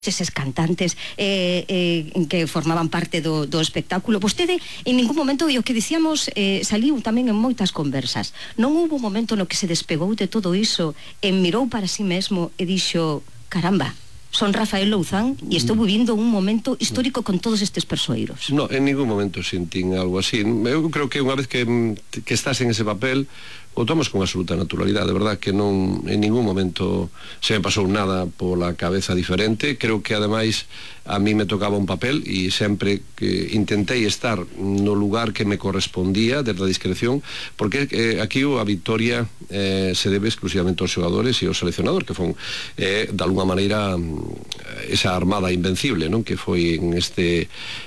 eses cantantes que formaban parte do espectáculo. Vostede en ningún momento, e o que dicíamos, saliu tamén en moitas conversas, non houve un momento no que se despegou de todo iso e mirou para si mesmo e dixo, caramba, son Rafael Louzán e estou vivindo un momento histórico con todos estes persoeiros. No, en ningún momento sentín algo así. Eu creo que unha vez que estás en ese papel, o tomas con absoluta naturalidade, de verdad que non en ningún momento se me pasou nada pola cabeza diferente. Creo que ademais a mí me tocaba un papel e sempre que intentei estar no lugar que me correspondía desde a discreción, porque aquí a victoria se debe exclusivamente aos xogadores e ao seleccionador, que fon de alguna maneira esa armada invencible, non? Que foi en este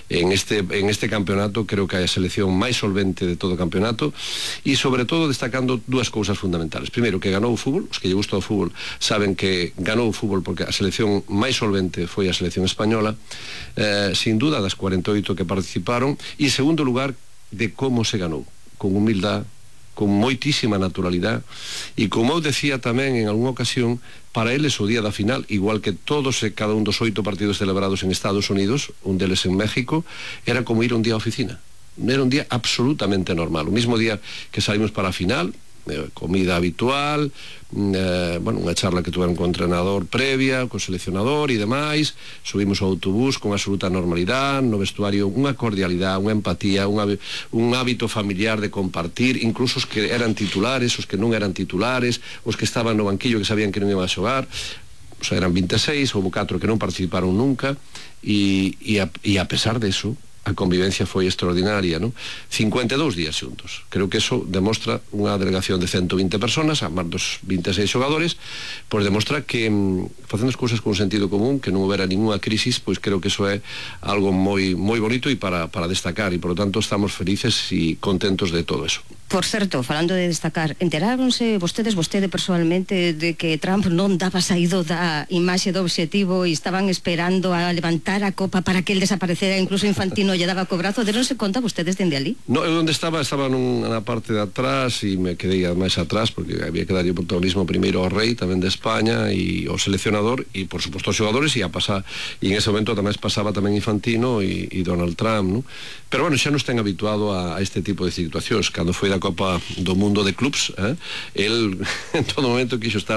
campeonato, creo que é a selección máis solvente de todo o campeonato, e sobre todo destacando dúas cousas fundamentales. Primeiro, que ganou o fútbol. Os que lle gusta o fútbol saben que ganou o fútbol porque a selección máis solvente foi a selección española, sin duda das 48 que participaron, e en segundo lugar, de como se ganou, con humildade, con moitísima naturalidade, e como eu decía tamén en algunha ocasión, para eles o día da final, igual que todos e cada un dos 8 partidos celebrados en Estados Unidos, un deles en México, era como ir un día á oficina. Era un día absolutamente normal. O mismo día que salimos para a final, comida habitual, unha charla que tuveron con o entrenador previa, co seleccionador e demais, subimos ao autobús con absoluta normalidade, no vestuario unha cordialidade, unha empatía, un hábito familiar de compartir, incluso os que eran titulares, os que non eran titulares, os que estaban no banquillo que sabían que non iban a xogar. O sea, eran 26, houve 4 que non participaron nunca, e a pesar de eso, a convivencia foi extraordinaria, non? 52 días xuntos. Creo que eso demostra unha delegación de 120 personas, a máis dos 26 xogadores, pois demostra que facendo as cousas con sentido común, que non houbera ninguna crisis, pois creo que eso é algo moi bonito e para destacar, e por lo tanto estamos felices e contentos de todo eso. Por certo, falando de destacar, enteráronse vostede personalmente de que Trump non daba saído da imaxe do obxectivo e estaban esperando a levantar a copa para que el desaparecera, incluso Infantino lle daba co brazo? Deronse conta vostedes dende ali? No, eu onde estaba na parte de atrás e me quedei máis atrás porque había que darlle o protagonismo primeiro ao rei tamén de España e ao seleccionador e por suposto aos xogadores, e en ese momento tamén pasaba tamén Infantino e Donald Trump, non? Pero bueno, xa nos ten habituado a este tipo de situacións. Cando foi da Copa do Mundo de Clubs, el en todo momento quixo estar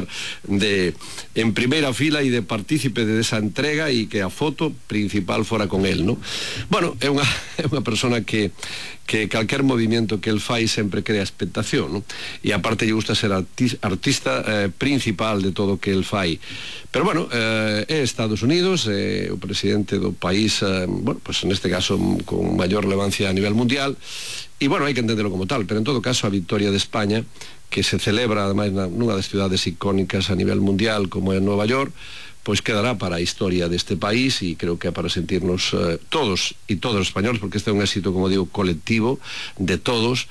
en primeira fila e de partícipe de esa entrega e que a foto principal fora con el, non? Bueno, é unha persona que calquer movimento que el fai sempre crea expectación, non? E aparte lle gusta ser artista principal de todo o que el fai. Pero bueno, é Estados Unidos, é o presidente do país, bueno, pues neste caso con maior relevancia a nivel mundial, e bueno, hai que entenderlo como tal, pero en todo caso a victoria de España, que se celebra ademais nunha das cidades icónicas a nivel mundial como é Nova York, pois quedará para a historia deste país, e creo que é para sentirnos todos e todos os españoles, porque este é un éxito, como digo, colectivo de todos,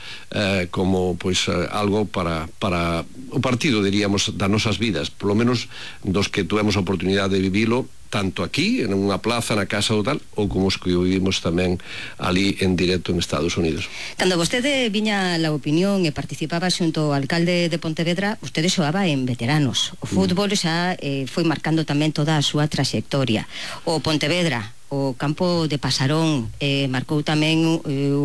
como pois algo para o partido, diríamos, das nosas vidas, polo menos dos que tuvemos a oportunidade de vivilo tanto aquí, en unha plaza, na casa ou tal, ou como os que vivimos tamén ali en directo en Estados Unidos. Cando vostede viña a La Opinión e participaba xunto ao alcalde de Pontevedra, vostede xoaba en veteranos. O fútbol xa foi marcando tamén toda a súa traxectoria. O Pontevedra, o campo de Pasarón, marcou tamén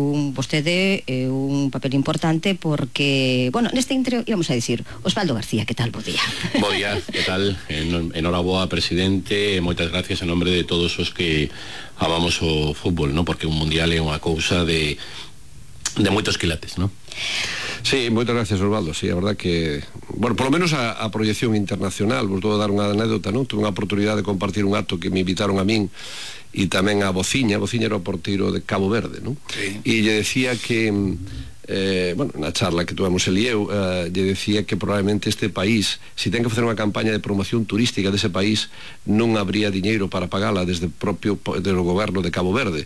vostede un papel importante porque, bueno, neste intro íbamos a dicir, Osvaldo García, que tal, bo día? Bo día, que tal? Enhoraboa, presidente, moitas gracias en nombre de todos os que amamos o fútbol, ¿no? Porque un mundial é unha cousa de moitos quilates, ¿no? Sí, moitas gracias, Osvaldo. Sí, a verdad que, bueno, por lo menos a proyección internacional, vos vou dar unha anécdota, non? Tuve unha oportunidade de compartir un acto que me invitaron a min e tamén a Bociña era o porteiro de Cabo Verde, non? Sí. E lle decía que bueno, na charla que tuvemos el e eu, lle decía que probablemente este país, se ten que facer unha campaña de promoción turística dese país, non habría diñeiro para pagala desde o propio goberno de Cabo Verde.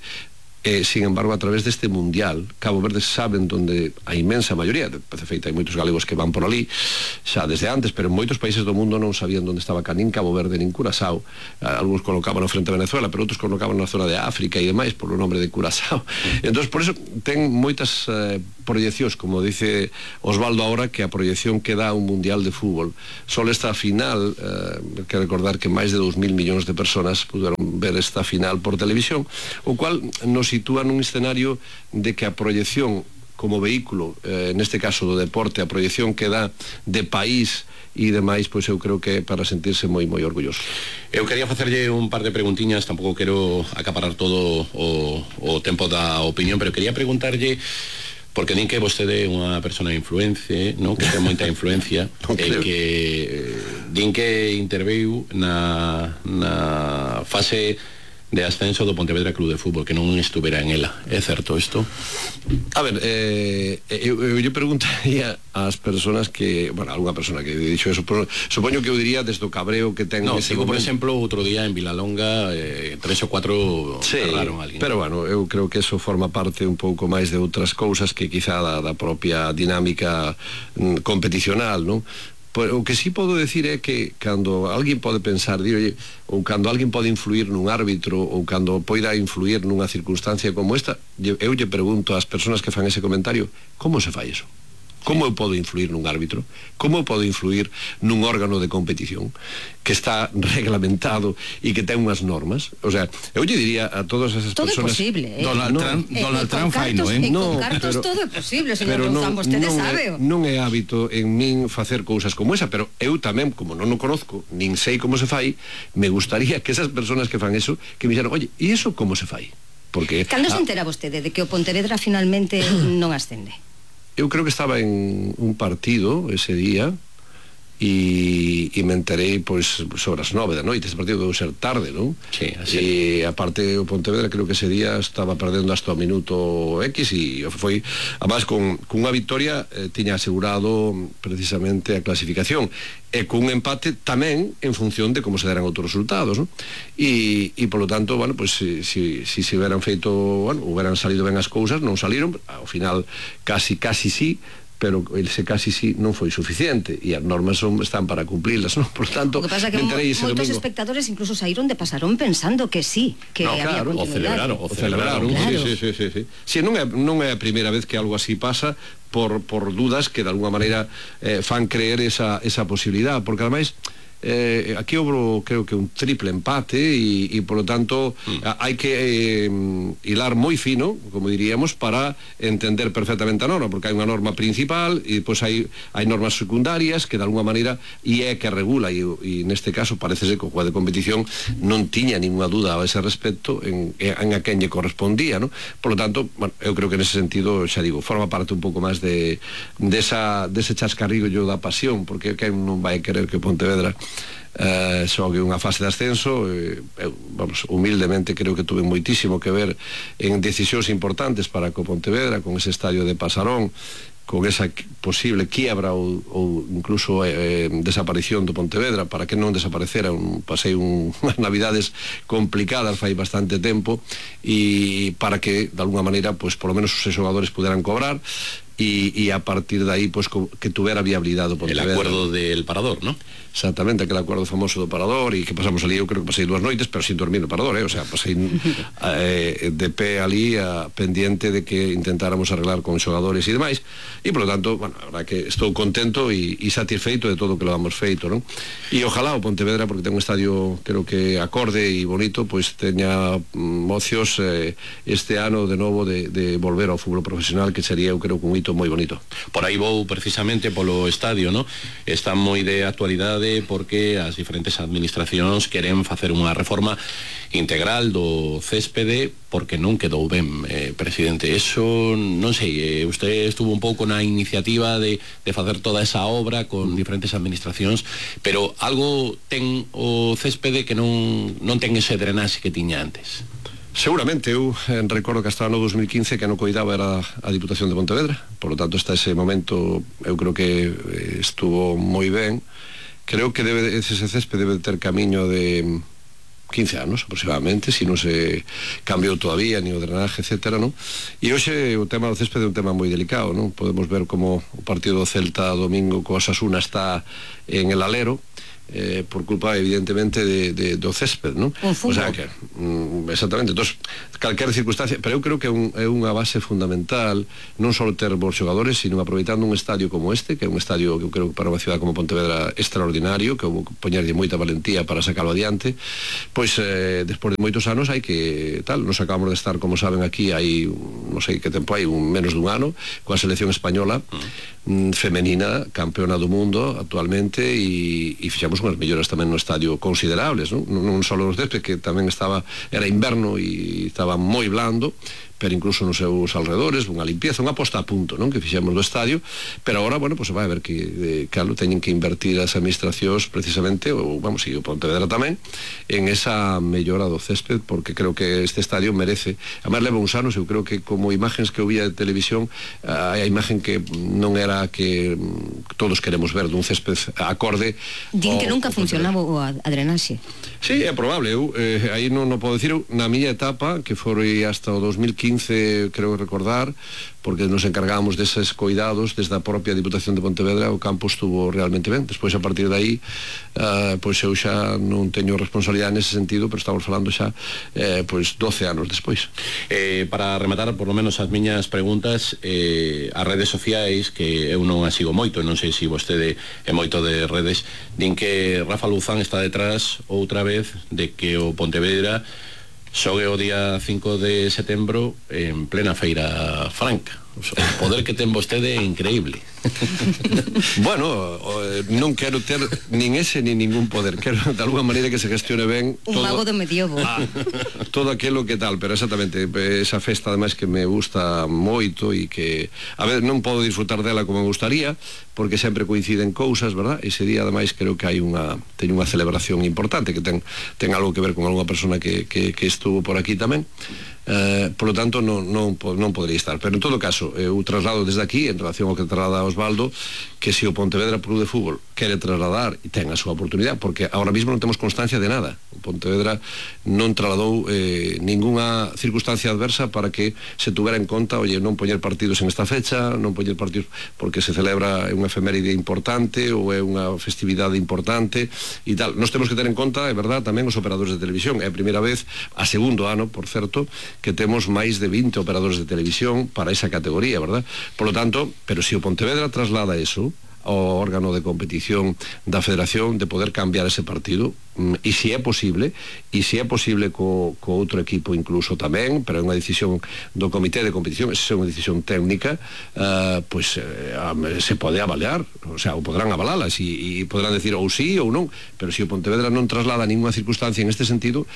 Sin embargo, a través deste mundial, Cabo Verde saben donde a inmensa maioría, de feito hai moitos galegos que van por ali xa desde antes, pero en moitos países do mundo non sabían onde estaba nin Cabo Verde nin Curazao. Algúns colocaban frente a Venezuela, pero outros colocaban na zona de África e demais por o nombre de Curazao. Entón, por eso ten moitas proyeccións, como dice Osvaldo ahora, que a proyección que dá un mundial de fútbol. Solo esta final, hay que recordar que máis de 2.000 millóns de personas puderon ver esta final por televisión, o cual nos sitúa nun escenario de que a proyección como vehículo, neste caso do deporte, a proyección que dá de país e demais, pois eu creo que é para sentirse moi orgulloso. Eu quería facerlle un par de preguntiñas, tampouco quero acaparar todo o tempo da opinión, pero quería preguntarlle, porque din que vostede é unha persona de influencia, non? Que ten moita influencia, e que din que interveu na fase de ascenso do Pontevedra Club de Fútbol, que non estuvera en ela. É certo isto? A ver, eu lle preguntaría ás personas que, bueno, algunha persona que dixo eso, pero supoño que eu diría desde o cabreo que ten ese momento. Por exemplo, outro día en Vilalonga 3 ou 4 cerraron a alguén. Pero bueno, eu creo que eso forma parte un pouco máis de outras cousas que quizá da propia dinámica competicional, non? O que sí podo decir é que cando alguén pode pensar, ou cando alguén pode influir nun árbitro, ou cando poida influir nunha circunstancia como esta, eu lle pregunto ás persoas que fan ese comentario, como se fai eso? Como eu podo influir nun árbitro? Como eu podo influir nun órgano de competición que está reglamentado e que ten unhas normas? O sea, eu lle diría a todas esas todo persoas... Todo é posible, Donald Trump fai, non? Con cartos todo é posible, señor Rouzán, vostede sabe. Non é hábito en min facer cousas como esa, pero eu tamén, como non o conozco, nin sei como se fai, me gustaría que esas persoas que fan eso, que me dixeran, oye, e iso como se fai? Porque... Cando se entera vostede de que o Pontevedra finalmente non ascende? Eu creo que estaba en un partido ese día e me enterei pois sobre as 9 da noite. Ese partido deu ser tarde, non? Sí, así. E aparte o Pontevedra creo que ese día estaba perdendo hasta o minuto X e foi, además con unha victoria tiña asegurado precisamente a clasificación, e con un empate tamén en función de como se deran outros resultados, non? E polo tanto, bueno, pois si se hubieran feito, bueno, hubieran salido ben as cousas, non saliron, ao final casi sí, pero ese casi sí non foi suficiente e as normas están para cumplirlas, non? Por tanto, o que pasa que moitos espectadores incluso saíron de Pasarón pensando que sí, que había continuidade. O celebraron. Claro. Sí. Si non é a primeira vez que algo así pasa por dudas que de alguna maneira fan creer esa posibilidad, porque ademais aquí houve, creo que un triple empate e polo tanto hai que hilar moi fino, como diríamos, para entender perfectamente a norma, porque hai unha norma principal e depois hai normas secundarias que de alguna maneira é que regula e neste caso parece ser que o juez de competición non tiña ninguna duda a ese respecto en a quen lle correspondía, non? Por lo tanto, bueno, eu creo que nese sentido, xa digo, forma parte un pouco máis dese chascarrillo da pasión, porque quen non vai querer que Pontevedra xogue unha fase de ascenso. Eu, vamos, humildemente creo que tuve moitísimo que ver en decisións importantes para co Pontevedra, con ese estadio de Pasarón, con esa posible quiebra ou incluso desaparición do Pontevedra, para que non desaparecera. Pasei unhas navidades complicadas fai bastante tempo, e para que de alguna maneira, pois por lo menos os xogadores puderan cobrar e a partir de aí, pois que tuvera viabilidade do Pontevedra. El acuerdo del Parador, ¿no? Exactamente, aquel acuerdo famoso do Parador, e que pasamos ali, eu creo que pasei 2 noites pero sin dormir no Parador, o sea, pasei de pé ali pendiente de que intentáramos arreglar con xogadores e demais, e polo tanto, bueno, a verdad que estou contento e satisfeito de todo o que lo hemos feito, non? E ojalá o Pontevedra, porque ten un estadio creo que acorde e bonito, pois teña mocios este ano de novo de volver ao fútbol profesional, que sería, eu creo, un hito moi bonito. Por aí vou precisamente polo estadio, ¿no? Está moi de actualidade porque as diferentes administracións queren facer unha reforma integral do céspede, porque non quedou ben, presidente. Eso, non sei, usted estuvo un pouco na iniciativa de facer toda esa obra con diferentes administracións, pero algo ten o céspede que non ten ese drenaxe que tiña antes. Seguramente, eu recordo que hasta o ano 2015 que non coidaba era a Diputación de Pontevedra, por lo tanto hasta ese momento eu creo que estuvo moi ben. Creo que ese césped debe ter camiño de 15 anos aproximadamente, si non se cambiou todavía ni o drenaje, etcétera, non? E hoxe o tema do césped é un tema moi delicado, non? Podemos ver como o partido do Celta domingo co Osasuna está en el alero, por culpa evidentemente do césped, non? O sea que, exactamente, entonces, calquera circunstancia, pero eu creo que é unha base fundamental non só ter bons xogadores, sino aproveitando un estadio como este, que é un estadio que eu creo que para unha ciudad como Pontevedra extraordinario, que houve que poñerlle moita valentía para sacarlo adiante, pois despois de moitos anos hai que tal, nos acabamos de estar, como saben, aquí hai non sei que tempo hai, menos dun ano, coa selección española femenina, campeona do mundo actualmente, e fixamos unhas melloras tamén no estadio considerables, non só os césped, que tamén era inverno e estaba moi blando, pero incluso nos seus alrededores, unha limpieza, unha posta a punto, non, que fixemos do estadio, pero agora, bueno, pues vai a ver que, claro, teñen que invertir as administracións precisamente, ou, vamos, e o Pontevedra tamén, en esa mellora do césped, porque creo que este estadio merece, además leva uns anos, eu creo que como imagens que eu vía de televisión, a imagen que non era que todos queremos ver dun césped acorde. Din que nunca funcionaba a drenaxe. Sí, é probable, eu aí non podo dicir, na miña etapa, que foi hasta o 2015, creo recordar, porque nos encargábamos deses cuidados desde a propia Diputación de Pontevedra, o campo estuvo realmente ben. Despois, a partir de aí, pois eu xa non teño responsabilidade nese sentido, pero estamos falando xa pois 12 anos despois. Para rematar, por lo menos as miñas preguntas, as redes sociais, que eu non as sigo moito, non sei se vostede é moito de redes, din que Rafa Luzán está detrás outra vez de que o Pontevedra xogue o día 5 de setembro en plena Feira Franca. O poder que ten vostede é increíble. Bueno, non quero ter nin ese nin ningún poder, quero de alguma maneira que se gestione ben un mago do medievo, todo aquilo que tal, pero exactamente esa festa ademais que me gusta moito e que, a ver, non podo disfrutar dela como me gustaría, porque sempre coinciden cousas, verdad? Ese día ademais creo que teño unha celebración importante que ten algo que ver con algunha persona que estuvo por aquí tamén. Por lo tanto non podería estar, pero en todo caso eu traslado desde aquí, en relación ao que traslada Osvaldo, que se o Pontevedra Club de Fútbol quere trasladar e ten a súa oportunidade, porque ahora mismo non temos constancia de nada, o Pontevedra non trasladou ninguna circunstancia adversa para que se tuvera en conta, oye, non poñer partidos en esta fecha, non poñer partidos porque se celebra unha efeméride importante ou é unha festividade importante e tal. Nos temos que ter en conta, é verdad, tamén os operadores de televisión. É a primeira vez, a segundo ano, por certo, que temos máis de 20 operadores de televisión para esa categoría, verdad? Por lo tanto, pero se o Pontevedra traslada eso ao órgano de competición da Federación de poder cambiar ese partido, e se é posible co outro equipo incluso tamén, pero é unha decisión do comité de competición, esa é unha decisión técnica, pois se pode avaliar, o sea, o podrán avalalas e podrán decir ou sí ou non, pero se o Pontevedra non traslada ninguna circunstancia en este sentido,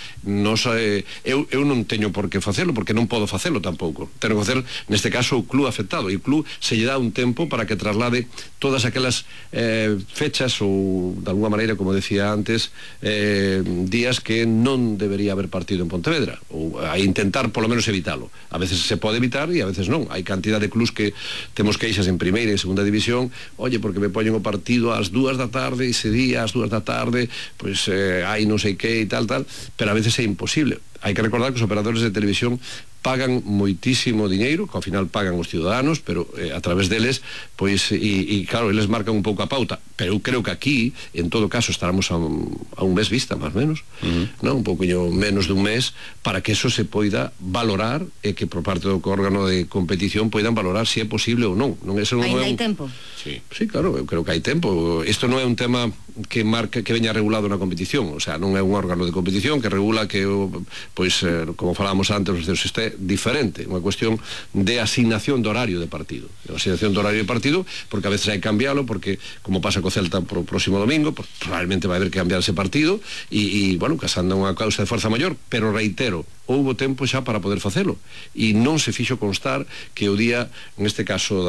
eu non teño por que facelo, porque non podo facelo tampouco. Teño que facer, neste caso, o club afectado, e o club se lle dá un tempo para que traslade todas aquelas fechas ou, de alguna maneira, como decía antes, días que non debería haber partido en Pontevedra, ou a intentar polo menos evitalo. A veces se pode evitar e a veces non. Hai cantidad de clubs que temos queixas en primeira e segunda división, oye, porque me poñen o partido ás 2 da tarde, ese día ás 2 da tarde, pois hai non sei que e tal, pero a veces é imposible. Hai que recordar que os operadores de televisión pagan moitísimo diñeiro, que ao final pagan os ciudadanos, pero a través deles, pois, e claro, eles marcan un pouco a pauta, pero eu creo que aquí, en todo caso, estaremos a un mes vista, máis menos, non? Un pouquinho menos dun mes, para que eso se poida valorar, e que por parte do órgano de competición poidan valorar se é posible ou non. Ainda hai tempo? Sí, claro, eu creo que hai tempo. Isto non é un tema que veña regulado na competición, o sea, non é un órgano de competición que regula que, pois, como falábamos antes, este diferente, unha cuestión de asignación de horario de partido. Asignación de horario de partido, porque a veces hai que cambiálo, porque, como pasa co Celta pro próximo domingo, probablemente vai haber que cambiar ese partido, e bueno, que anda unha causa de forza maior, pero reitero, houbo tempo xa para poder facelo, e non se fixo constar que o día, neste caso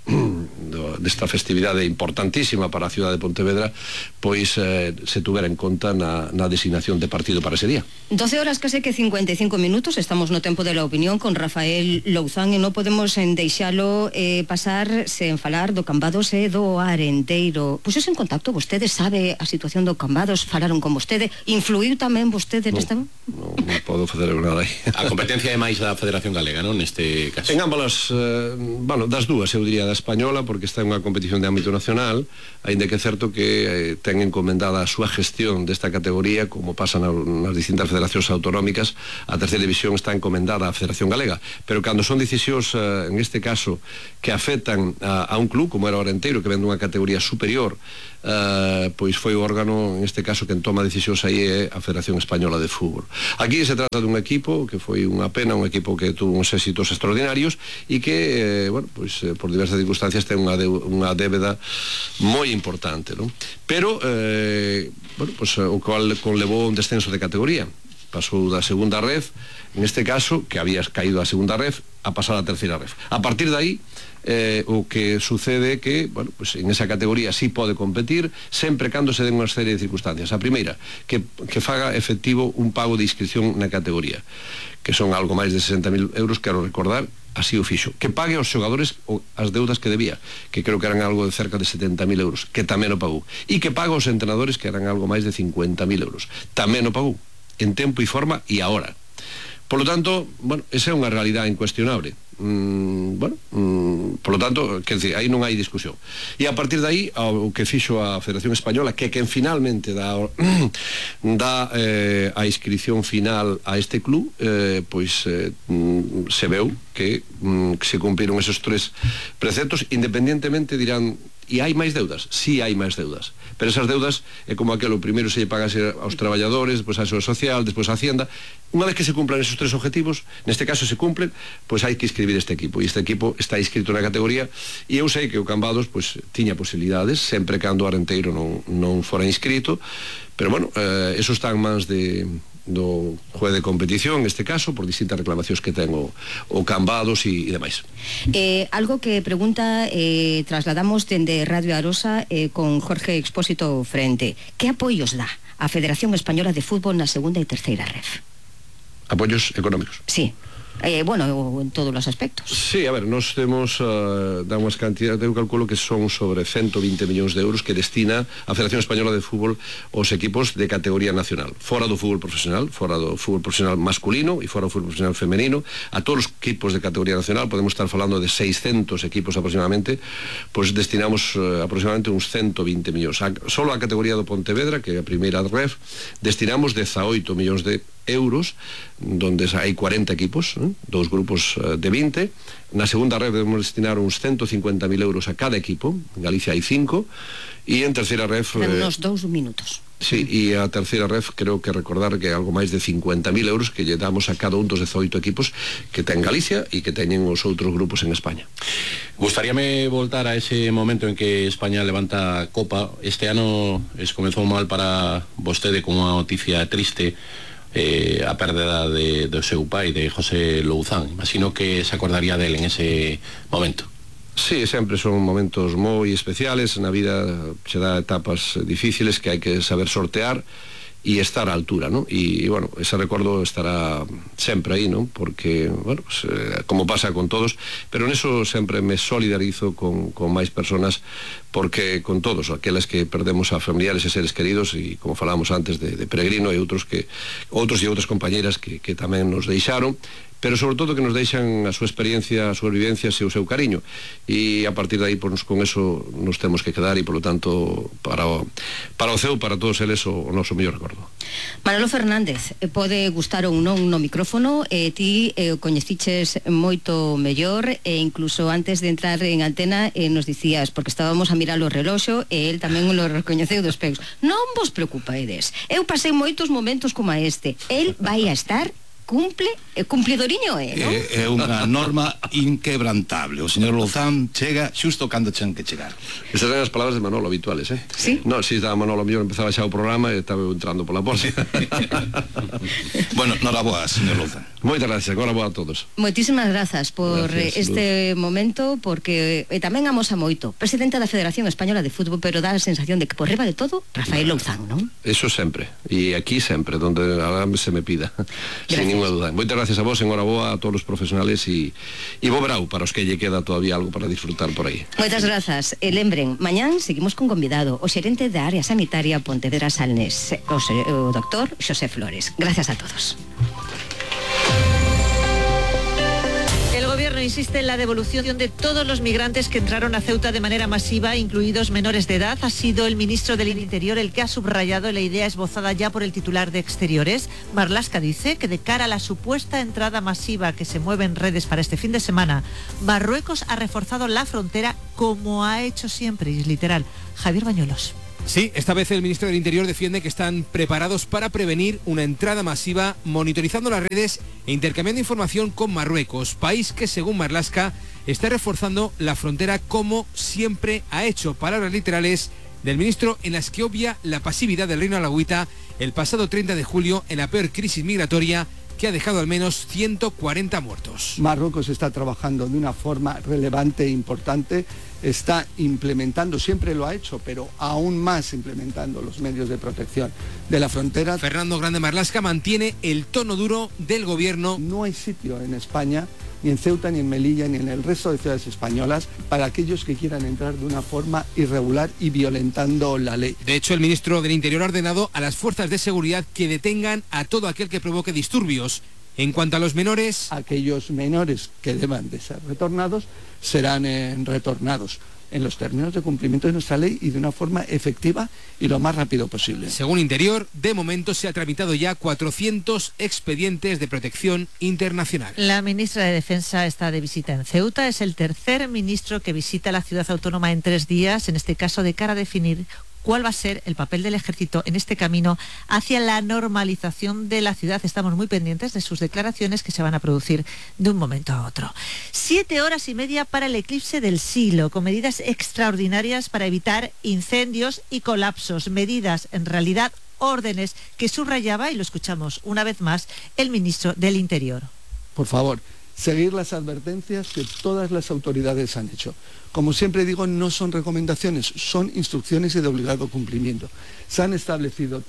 desta festividade importantísima para a ciudad de Pontevedra, pois se tuvera en conta na designación de partido para ese día. 12 horas, case que 55 minutos, estamos no tempo de la opinión con Rafael Louzán, e non podemos deixalo pasar sen falar do Cambados e do Arenteiro. Puxos en contacto, vostede sabe a situación do Cambados, falaron con vostede, influiu tamén vostede nesta? Non podo facer nada aí. A competencia é máis da Federación Galega, non? Neste caso. En ambas, bueno, das dúas, eu diría da española, porque está en unha competición de ámbito nacional, aínda que é certo que ten encomendada a súa gestión desta categoría, como pasa nas distintas federacións autonómicas. A terceira división está encomendada á Federación Galega, pero cando son decisións, en este caso, que afectan a un club, como era o Arenteiro, que vende unha categoría superior, pois foi o órgano, en este caso, quen toma decisións aí é a Federación Española de Fútbol. Aquí se trata dun equipo que foi unha pena, un equipo que tuvo uns éxitos extraordinarios e que, bueno, pois por diversas circunstancias ten unha débeda moi importante, non? Pero, bueno, pois o cual conlevou un descenso de categoría. Pasou da segunda ref, en este caso, que había caído a segunda ref, a pasar a terceira ref. A partir de aí, o que sucede é que, bueno, pues en esa categoría sí pode competir, sempre cando se den unha serie de circunstancias. A primeira, que faga efectivo un pago de inscripción na categoría, que son algo máis de 60.000 euros, quero recordar, así o fixo. Que pague aos xogadores as deudas que debía, que creo que eran algo de cerca de 70.000 euros, que tamén o pagou. E que pague aos entrenadores, que eran algo máis de 50.000 euros, tamén o pagou, en tempo e forma e a hora. Por lo tanto, bueno, esa é unha realidade incuestionable. Por lo tanto, quer dizer, aí non hai discusión. E a partir de aí, o que fixo a Federación Española, que quen finalmente dá a inscripción final a este club, pois se veu que se cumpriron esos tres preceptos. Independientemente dirán, e hai máis deudas? Sí, hai máis deudas, pero esas deudas é como aquelo, primeiro se lle pagase aos traballadores, despois a Seguridade Social, despois a Hacienda. Unha vez que se cumplan esos tres objetivos, neste caso se cumplen, pois hai que inscribir este equipo, e este equipo está inscrito na categoría, e eu sei que o Cambados pois tiña posibilidades, sempre cando o Arenteiro non fora inscrito, pero bueno, eso está en mans do juez de competición, en este caso, por distintas reclamacións que ten o Cambados e demais. Algo que pregunta, trasladamos dende Radio Arosa con Jorge Expósito frente. Que apoios dá a Federación Española de Fútbol na segunda e terceira ref? Apoios económicos? Sí. Bueno, en todos os aspectos. Sí, a ver, nos temos damos cantidad, eu calculo que son sobre 120 millóns de euros que destina a Federación Española de Fútbol aos equipos de categoría nacional, fora do fútbol profesional masculino e fora do fútbol profesional femenino. A todos os equipos de categoría nacional, podemos estar falando de 600 equipos aproximadamente, pois destinamos aproximadamente uns 120 millóns. Solo a categoría do Pontevedra, que é a primeira ref, destinamos 18 millóns de euros, donde hai 40 equipos, dous grupos de 20. Na segunda ref debemos destinar uns 150.000 euros a cada equipo, en Galicia hai 5, e en terceira ref... En uns 2 minutos. Sí, e a terceira ref creo que recordar que é algo máis de 50.000 euros que lle damos a cada un dos 18 equipos que ten Galicia e que teñen os outros grupos en España. Gustaríame voltar a ese momento en que España levanta a Copa. Este ano comezou mal para vostede con unha noticia triste, a perda do seu pai, de José Louzán. Imagino que se acordaría dele en ese momento. Sí, sempre son momentos moi especiales. Na vida se dá etapas difíciles que hai que saber sortear e estar á altura, ¿no? E bueno, ese recordo estará sempre aí, ¿no? Porque, bueno, pues, como pasa con todos, pero neso sempre me solidarizo con máis personas, porque con todos aqueles que perdemos a familiares e seres queridos, e como falábamos antes de Peregrino e outros e outras compañeras que tamén nos deixaron, pero sobre todo que nos deixan a súa experiencia, as súas vivencias e o seu cariño, e a partir de aí, pues, con eso nos temos que quedar, e polo tanto para o ceo, para todos eles, o noso mellor recordo. Manolo Fernández, pode gustar ou non no micrófono, ti coñeciches moito mellor, e incluso antes de entrar en antena nos dicías, porque estábamos a mirar o reloxo e el tamén lo recoñeceu dos peus, non vos preocupaedes, eu pasei moitos momentos como a este, el vai a estar cumplidoriño, non? É unha norma inquebrantable. O señor Louzán chega xusto cando ten que chegar. Esas eran as palabras de Manolo habituales, eh? Sí? No, si estaba Manolo, mellor empezaba xa o programa e estaba entrando pola porta. Bueno, noraboa, señor Louzán. Moitas gracias, noraboa a todos. Moitísimas grazas por este momento, porque tamén amosa moito. Presidenta da Federación Española de Fútbol, pero dá a sensación de que por riba de todo, Rafael Louzán, non? Eso sempre, e aquí sempre, donde se me pida. Sin ninguna duda. Moitas gracias a vos, enhoraboa a todos os profesionales, e bo verao para os que lle queda todavía algo para disfrutar por aí. Moitas grazas. Lembren, mañán seguimos con convidado o xerente da área sanitaria Pontevedra Salnés, o doctor Xosé Flores. Gracias a todos. gobierno insiste en la devolución de todos los migrantes que entraron a Ceuta de manera masiva, incluidos menores de edad. Ha sido el ministro del Interior el que ha subrayado la idea esbozada ya por el titular de Exteriores. Marlaska dice que de cara a la supuesta entrada masiva que se mueve en redes para este fin de semana, Marruecos ha reforzado la frontera como ha hecho siempre, y es literal. Javier Bañuelos. Sí, esta vez el ministro del Interior defiende que están preparados para prevenir una entrada masiva, monitorizando las redes e intercambiando información con Marruecos, país que, según Marlaska, está reforzando la frontera como siempre ha hecho. Palabras literales del ministro en las que obvia la pasividad del reino alauita el pasado 30 de julio en la peor crisis migratoria que ha dejado al menos 140 muertos. Marruecos está trabajando de una forma relevante e importante, está implementando, siempre lo ha hecho, pero aún más implementando los medios de protección de la frontera. Fernando Grande Marlaska mantiene el tono duro del gobierno. No hay sitio en España, ni en Ceuta, ni en Melilla, ni en el resto de ciudades españolas, para aquellos que quieran entrar de una forma irregular y violentando la ley. De hecho, el ministro del Interior ha ordenado a las fuerzas de seguridad que detengan a todo aquel que provoque disturbios. En cuanto a los menores... Aquellos menores que deban de ser retornados serán retornados en los términos de cumplimiento de nuestra ley y de una forma efectiva y lo más rápido posible. Según Interior, de momento se ha tramitado ya 400 expedientes de protección internacional. La ministra de Defensa está de visita en Ceuta. Es el tercer ministro que visita la ciudad autónoma en 3 días, en este caso de cara a definir cuál va a ser el papel del ejército en este camino hacia la normalización de la ciudad. Estamos muy pendientes de sus declaraciones que se van a producir de un momento a otro. 7 horas y media para el eclipse del siglo, con medidas extraordinarias para evitar incendios y colapsos. Medidas, en realidad, órdenes que subrayaba, y lo escuchamos una vez más, el ministro del Interior. Por favor, seguir las advertencias que todas las autoridades han hecho. Como siempre digo, no son recomendaciones, son instrucciones y de obligado cumplimiento. Se han establecido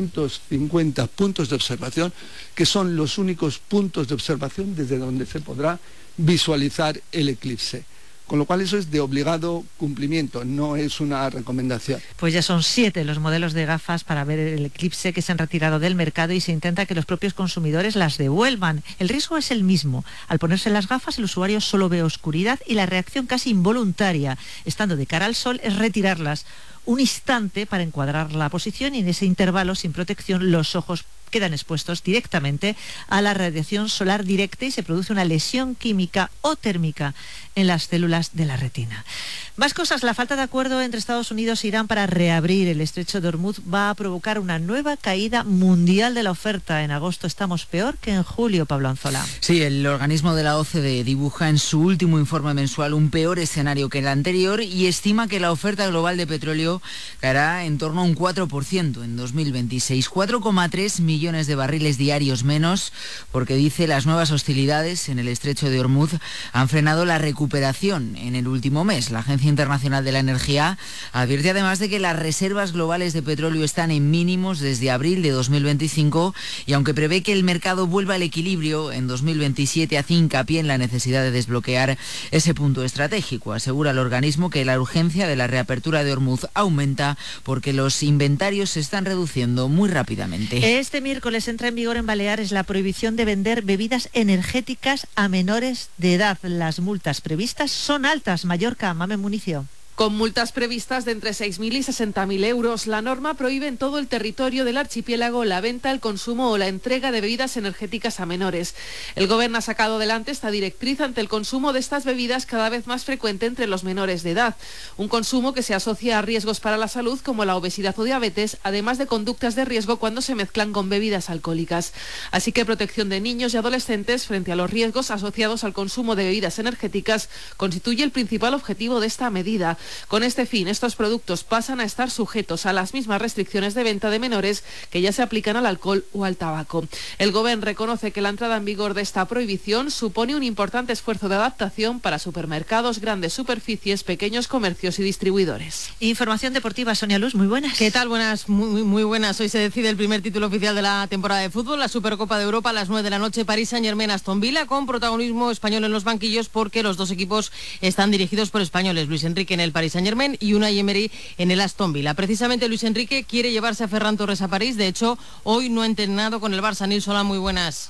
350 puntos de observación, que son los únicos puntos de observación desde donde se podrá visualizar el eclipse. Con lo cual eso es de obligado cumplimiento, no es una recomendación. Pues ya son 7 los modelos de gafas para ver el eclipse que se han retirado del mercado y se intenta que los propios consumidores las devuelvan. El riesgo es el mismo. Al ponerse las gafas el usuario solo ve oscuridad y la reacción casi involuntaria, estando de cara al sol, es retirarlas. Un instante para encuadrar la posición y en ese intervalo sin protección los ojos quedan expuestos directamente a la radiación solar directa y se produce una lesión química o térmica en las células de la retina. Más cosas. La falta de acuerdo entre Estados Unidos e Irán para reabrir el estrecho de Hormuz va a provocar una nueva caída mundial de la oferta. En agosto estamos peor que en julio, Pablo Anzola. Sí, el organismo de la OCDE dibuja en su último informe mensual un peor escenario que el anterior y estima que la oferta global de petróleo caerá en torno a un 4% en 2026. 4,3 millones de barriles diarios menos, porque dice las nuevas hostilidades en el estrecho de Hormuz han frenado la recuperación en el último mes. La Agencia Internacional de la Energía advierte además de que las reservas globales de petróleo están en mínimos desde abril de 2025 y aunque prevé que el mercado vuelva al equilibrio en 2027, hace hincapié en la necesidad de desbloquear ese punto estratégico. Asegura el organismo que la urgencia de la reapertura de Hormuz aumenta porque los inventarios se están reduciendo muy rápidamente. Este miércoles entra en vigor en Baleares la prohibición de vender bebidas energéticas a menores de edad. Las multas previstas son altas. Mallorca, Mame Municio. Con multas previstas de entre 6.000 y 60.000 euros, la norma prohíbe en todo el territorio del archipiélago la venta, el consumo o la entrega de bebidas energéticas a menores. El Gobierno ha sacado adelante esta directriz ante el consumo de estas bebidas cada vez más frecuente entre los menores de edad. Un consumo que se asocia a riesgos para la salud como la obesidad o diabetes, además de conductas de riesgo cuando se mezclan con bebidas alcohólicas. Así que protección de niños y adolescentes frente a los riesgos asociados al consumo de bebidas energéticas constituye el principal objetivo de esta medida. Con este fin, estos productos pasan a estar sujetos a las mismas restricciones de venta de menores que ya se aplican al alcohol o al tabaco. El Gobierno reconoce que la entrada en vigor de esta prohibición supone un importante esfuerzo de adaptación para supermercados, grandes superficies, pequeños comercios y distribuidores. Información deportiva, Sonia Luz, muy buenas. ¿Qué tal? Buenas, muy buenas. Hoy se decide el primer título oficial de la temporada de fútbol, la Supercopa de Europa a las 9 de la noche, Paris Saint-Germain-Aston Villa, con protagonismo español en los banquillos porque los dos equipos están dirigidos por españoles. Luis Enrique en el Paris Saint-Germain y Unai Emery en el Aston Villa. Precisamente Luis Enrique quiere llevarse a Ferran Torres a París. De hecho, hoy no ha entrenado con el Barça. Nils Solá, muy buenas.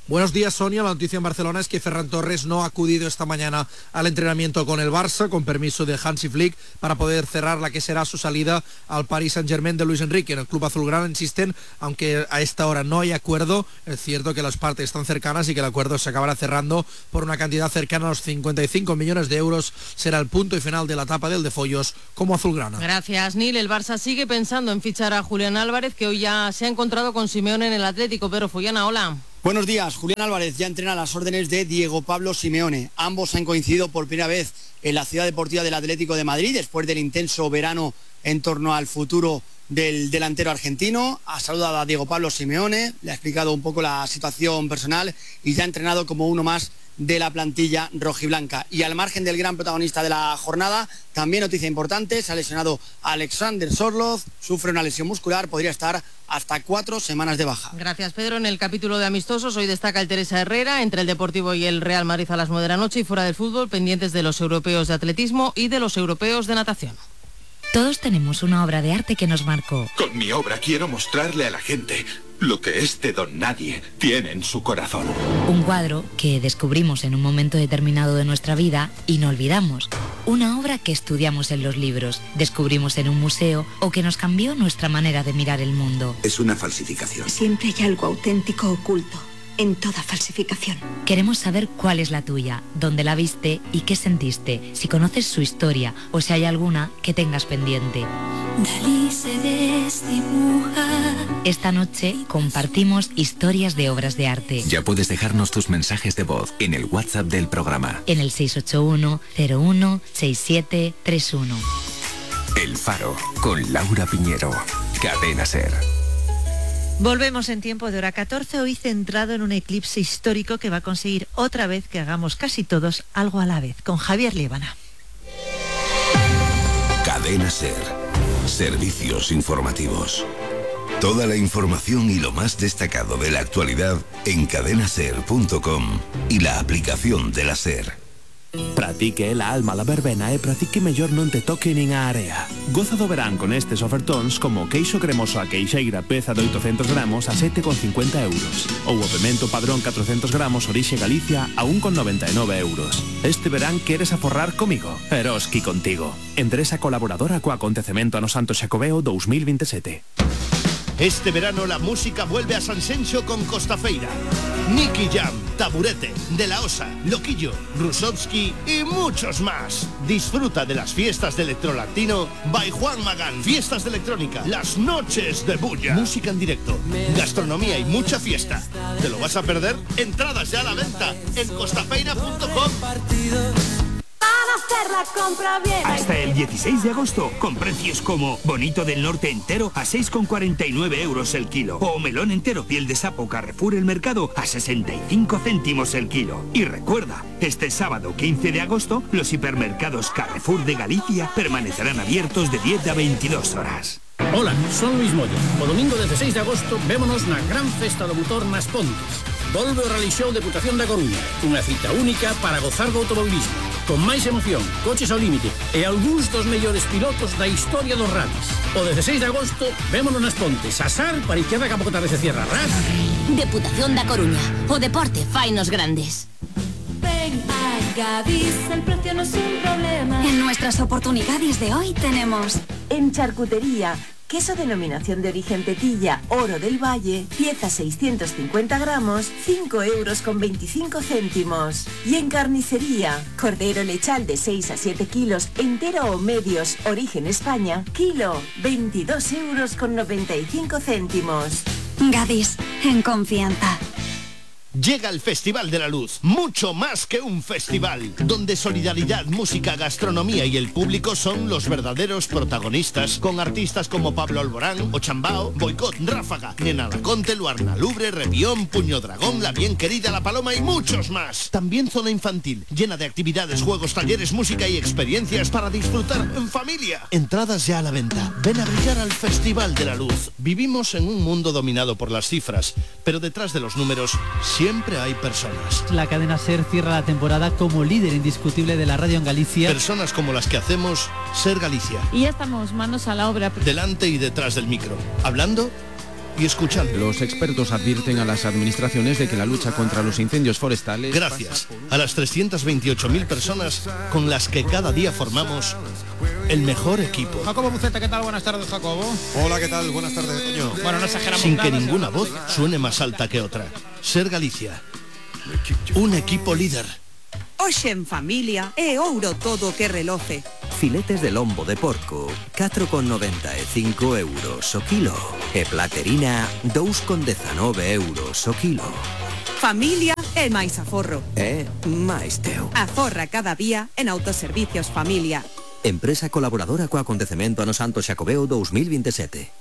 Buenos días, Sonia. La noticia en Barcelona es que Ferran Torres no ha acudido esta mañana al entrenamiento con el Barça, con permiso de Hansi Flick, para poder cerrar la que será su salida al Paris Saint-Germain de Luis Enrique. En el club azulgrana insisten, aunque a esta hora no hay acuerdo, es cierto que las partes están cercanas y que el acuerdo se acabará cerrando por una cantidad cercana a los 55 millones de euros. Será el punto y final de la etapa del de Follos como azulgrana. Gracias, Nil. El Barça sigue pensando en fichar a Julián Álvarez, que hoy ya se ha encontrado con Simeone en el Atlético. Pedro Fullana, hola. Buenos días. Julián Álvarez ya entrena a las órdenes de Diego Pablo Simeone. Ambos han coincidido por primera vez en la ciudad deportiva del Atlético de Madrid después del intenso verano en torno al futuro del delantero argentino. Ha saludado a Diego Pablo Simeone, le ha explicado un poco la situación personal y ya ha entrenado como uno más de la plantilla rojiblanca. Y al margen del gran protagonista de la jornada, también noticia importante, se ha lesionado Alexander Sorloth, sufre una lesión muscular, podría estar hasta 4 semanas de baja. Gracias, Pedro. En el capítulo de amistosos hoy destaca el Teresa Herrera, entre el Deportivo y el Real Madrid a las 9 de la noche, y fuera del fútbol, pendientes de los europeos de atletismo y de los europeos de natación. Todos tenemos una obra de arte que nos marcó. Con mi obra quiero mostrarle a la gente lo que este don nadie tiene en su corazón. Un cuadro que descubrimos en un momento determinado de nuestra vida y no olvidamos. Una obra que estudiamos en los libros, descubrimos en un museo o que nos cambió nuestra manera de mirar el mundo. Es una falsificación. Siempre hay algo auténtico oculto en toda falsificación. Queremos saber cuál es la tuya, dónde la viste y qué sentiste, si conoces su historia o si hay alguna que tengas pendiente. Dalí se desdibuja. Esta noche compartimos historias de obras de arte. Ya puedes dejarnos tus mensajes de voz en el WhatsApp del programa. En el 681 01 6731. El Faro, con Laura Piñero. Cadena SER. Volvemos en tiempo de hora 14, hoy centrado en un eclipse histórico que va a conseguir otra vez que hagamos casi todos algo a la vez, con Javier Líbana. Cadena SER. Servicios informativos. Toda la información y lo más destacado de la actualidad en cadenaser.com y la aplicación de la SER. Practique la alma, la verbena e practique mellor non te toque nin a area. Goza do verán con estes ofertóns como queixo cremoso a queixeira peza de 800 gramos a 7,50 euros ou o pemento padrón 400 gramos orixe Galicia a 1,99 euros. Este verán queres aforrar comigo? Eroski contigo. Empresa colaboradora co acontecemento ano Santo Xacobeo 2027. Este verano la música vuelve a Sanxenxo con Costafeira. Nicky Jam, Taburete, De La Osa, Loquillo, Rusovsky y muchos más. Disfruta de las fiestas de Electrolatino by Juan Magán. Fiestas de electrónica, las noches de bulla. Música en directo, gastronomía y mucha fiesta. ¿Te lo vas a perder? Entradas ya a la venta en costafeira.com. Hacer la compra bien. Hasta el 16 de agosto, con precios como bonito del norte entero a 6,49 euros el kilo, o melón entero piel de sapo Carrefour El Mercado a 65 céntimos el kilo. Y recuerda, este sábado 15 de agosto, los hipermercados Carrefour de Galicia permanecerán abiertos de 10 a 22 horas. Hola, son Luis Moya. O domingo 16 de agosto, vémonos na gran festa do motor nas Pontes. Volve o Rally Show Deputación da Coruña, unha cita única para gozar do automobilismo, con máis emoción, coches ao límite e algúns dos mellores pilotos da historia dos rallies. O 16 de agosto, vémonos nas Pontes, asar para izquierda que a pouco tarde se cierra. Ras. Deputación da Coruña, o deporte fainos grandes. Ven a Gadis, el precio no es un problema. En nuestras oportunidades de hoy tenemos en charcutería, queso denominación de origen Tetilla, Oro del Valle, pieza 650 gramos, 5,25 euros. Y en carnicería, cordero lechal de 6 a 7 kilos, entero o medios, origen España, kilo, 22,95 euros. Gadis, en confianza. Llega el Festival de la Luz, mucho más que un festival, donde solidaridad, música, gastronomía y el público son los verdaderos protagonistas, con artistas como Pablo Alborán, Ochambao, Boicot, Ráfaga, Nena Laconte, Luarna Lubre, Revión, Puño Dragón, La Bien Querida, La Paloma y muchos más. También zona infantil, llena de actividades, juegos, talleres, música y experiencias para disfrutar en familia. Entradas ya a la venta. Ven a brillar al Festival de la Luz. Vivimos en un mundo dominado por las cifras, pero detrás de los números siempre hay personas. La cadena SER cierra la temporada como líder indiscutible de la radio en Galicia. Personas como las que hacemos SER Galicia. Y ya estamos manos a la obra. Delante y detrás del micro. Hablando y escuchando. Los expertos advierten a las administraciones de que la lucha contra los incendios forestales... Gracias a las 328.000 personas con las que cada día formamos el mejor equipo. Jacobo Buceta, ¿qué tal? Buenas tardes, Jacobo. Hola, ¿qué tal? Buenas tardes, Toño. Bueno, no exageramos Sin nada, que ninguna voz suene más alta que otra. Ser Galicia. Un equipo líder. Hoxe en familia é ouro todo que reloce. Filetes de lombo de porco, 4,95 euros o kilo. E platerina, 2,19 euros o kilo. Familia é máis aforro. É máis teu. Aforra cada día en Autoservicios Familia. Empresa colaboradora co acontecemento Ano Santo Xacobeo 2027.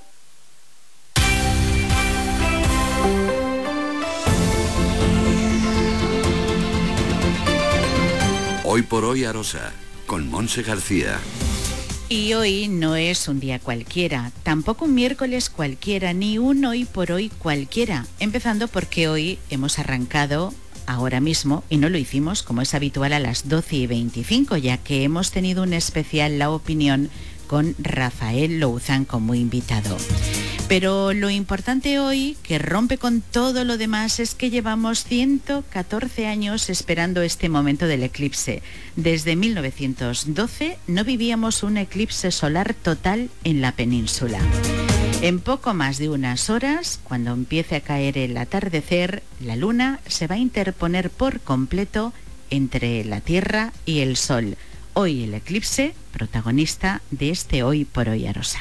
Hoy por hoy Arosa, con Monse García. Y hoy no es un día cualquiera, tampoco un miércoles cualquiera, ni un hoy por hoy cualquiera. Empezando porque hoy hemos arrancado ahora mismo, y no lo hicimos como es habitual a las 12:25, ya que hemos tenido un especial La Opinión con Rafael Louzán como invitado. Pero lo importante hoy, que rompe con todo lo demás, es que llevamos 114 años esperando este momento del eclipse. Desde 1912 no vivíamos un eclipse solar total en la península. En poco más de unas horas, cuando empiece a caer el atardecer, la luna se va a interponer por completo entre la Tierra y el Sol. Hoy el eclipse, protagonista de este Hoy por Hoy Arosa.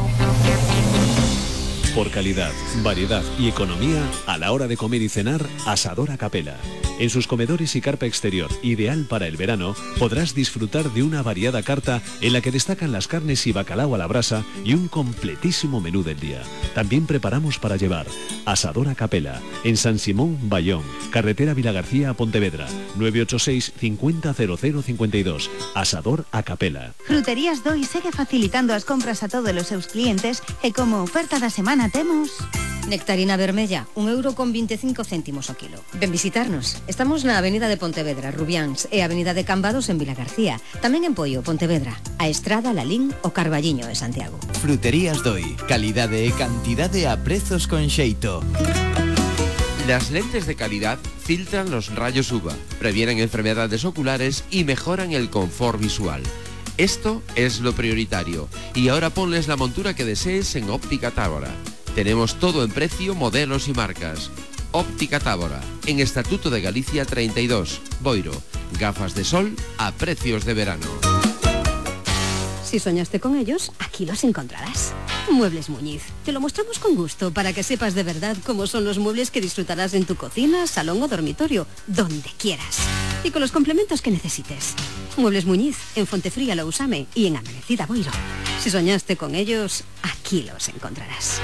Por calidad, variedad y economía, a la hora de comer y cenar, Asador a Capela. En sus comedores y carpa exterior, ideal para el verano, podrás disfrutar de una variada carta en la que destacan las carnes y bacalao a la brasa y un completísimo menú del día. También preparamos para llevar. Asador a Capela, en San Simón, Bayón, carretera Vilagarcía a Pontevedra, 986 50 00 52. Asador a Capela. Fruterías Doi segue facilitando as compras a todos os seus clientes e como oferta da semana temos... Nectarina vermella, 1,25 € o kilo. Ven visitarnos. Estamos na Avenida de Pontevedra, Rubiáns, e Avenida de Cambados en Vilagarcía. Tamén en Poio, Pontevedra. A Estrada, Lalín o Carballiño de Santiago. Fruterías Doi. Calidade e cantidade a prezos con xeito. Las lentes de calidad filtran los rayos UVA, previenen enfermedades oculares y mejoran el confort visual. Esto es lo prioritario. Y ahora ponles la montura que desees en Óptica Tábora. Tenemos todo en precio, modelos y marcas. Óptica Tábora, en Estatuto de Galicia 32, Boiro. Gafas de sol a precios de verano. Si soñaste con ellos, aquí los encontrarás. Muebles Muñiz. Te lo mostramos con gusto para que sepas de verdad cómo son los muebles que disfrutarás en tu cocina, salón o dormitorio, donde quieras. Y con los complementos que necesites. Muebles Muñiz, en Fontefría Lousame y en Amanecida Boiro. Si soñaste con ellos, aquí los encontrarás.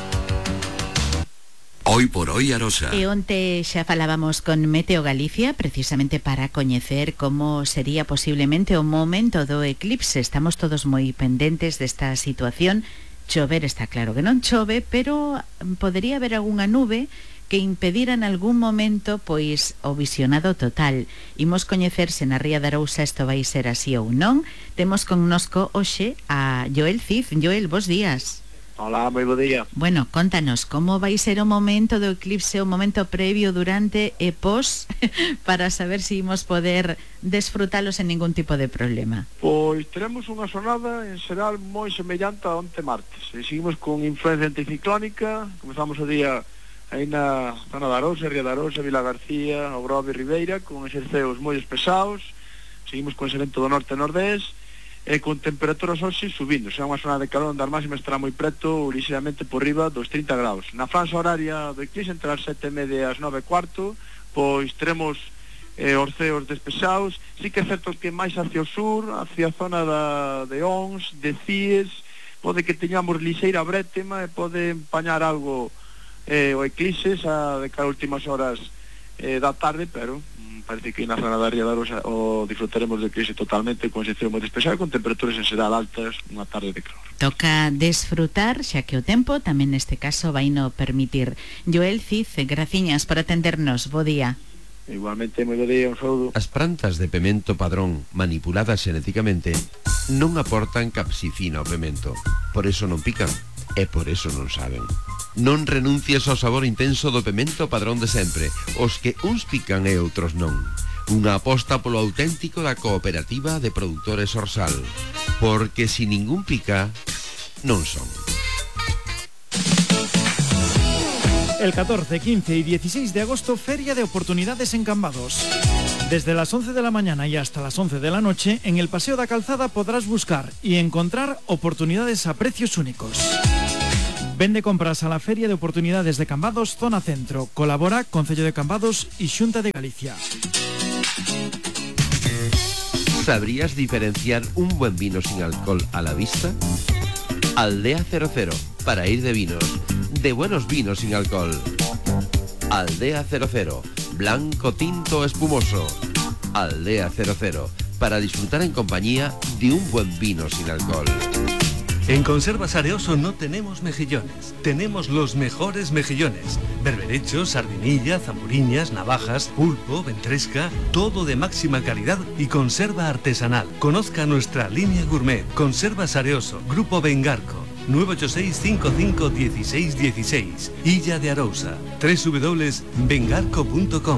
Hoy por hoy Arosa. E onte xa falábamos con Meteo Galicia precisamente para coñecer como sería posiblemente o momento do eclipse. Estamos todos moi pendentes desta situación. Chover está claro que non chove, pero podería haber algunha nube que impedir en algún momento pois o visionado total. Imos coñecer se na Ría de Arousa isto vai ser así ou non. Temos connosco hoxe a Joel Cif. Joel, bos días. Hola, moi bo día. Bueno, contanos, como vai ser o momento do eclipse, o momento previo, durante e pos, para saber se imos poder desfrutalos sen ningún tipo de problema. Pois teremos unha xornada en xeral moi semellante a onte martes. E seguimos con influencia anticiclónica, comezamos o día aí na zona da Arousa, Ría da Arousa, Vilagarcía, Ogrove e Ribeira, con exerceos moi pesados. Seguimos con ese vento do norte e nordés, e con temperaturas hoxe subindo. Será unha zona de calor onde as máximas estará moi preto, ligeramente por riba dos 30 graus. Na franja horaria do eclipse, entre as 7:30 e as 9:15, pois teremos orceos despesados. Sí que é certo que máis hacia o sur, hacia a zona de Ons, de Cies, pode que teñamos lixeira brétema e pode empañar algo o eclipse xa de cada últimas horas da tarde, pero parece que na zona da Ría da Arousa o disfrutaremos de eclipse totalmente con excepción moi despexada, con temperaturas en xeral altas, unha tarde de calor. Toca desfrutar, xa que o tempo tamén neste caso vai no permitir. Joel Cif, graciñas por atendernos, bo día. Igualmente, moi bo día, un saúdo. As plantas de pemento padrón manipuladas xenéticamente non aportan capsicina ao pemento, por eso non pican e por eso non saben. Non renuncies ao sabor intenso do pemento padrón de sempre, os que uns pican e outros non. Unha aposta polo auténtico da Cooperativa de Produtores Orsal, porque si ningún pica, non son. El 14, 15 y 16 de agosto, Feria de Oportunidades en Cambados. Desde las 11 de la mañana y hasta las 11 de la noche, en el Paseo da Calzada podrás buscar y encontrar oportunidades a precios únicos. Vende compras a la Feria de Oportunidades de Cambados, Zona Centro. Colabora Concello de Cambados y Xunta de Galicia. ¿Sabrías diferenciar un buen vino sin alcohol a la vista? Aldea 00, para ir de vinos, de buenos vinos sin alcohol. Aldea 00, blanco, tinto, espumoso. Aldea 00, para disfrutar en compañía de un buen vino sin alcohol. En Conservas Areoso no tenemos mejillones, tenemos los mejores mejillones. Berberechos, sardinilla, zamburiñas, navajas, pulpo, ventresca, todo de máxima calidad y conserva artesanal. Conozca nuestra línea gourmet. Conservas Areoso, Grupo Bengarco, 986-55-1616, Illa de Arousa, www.bengarco.com.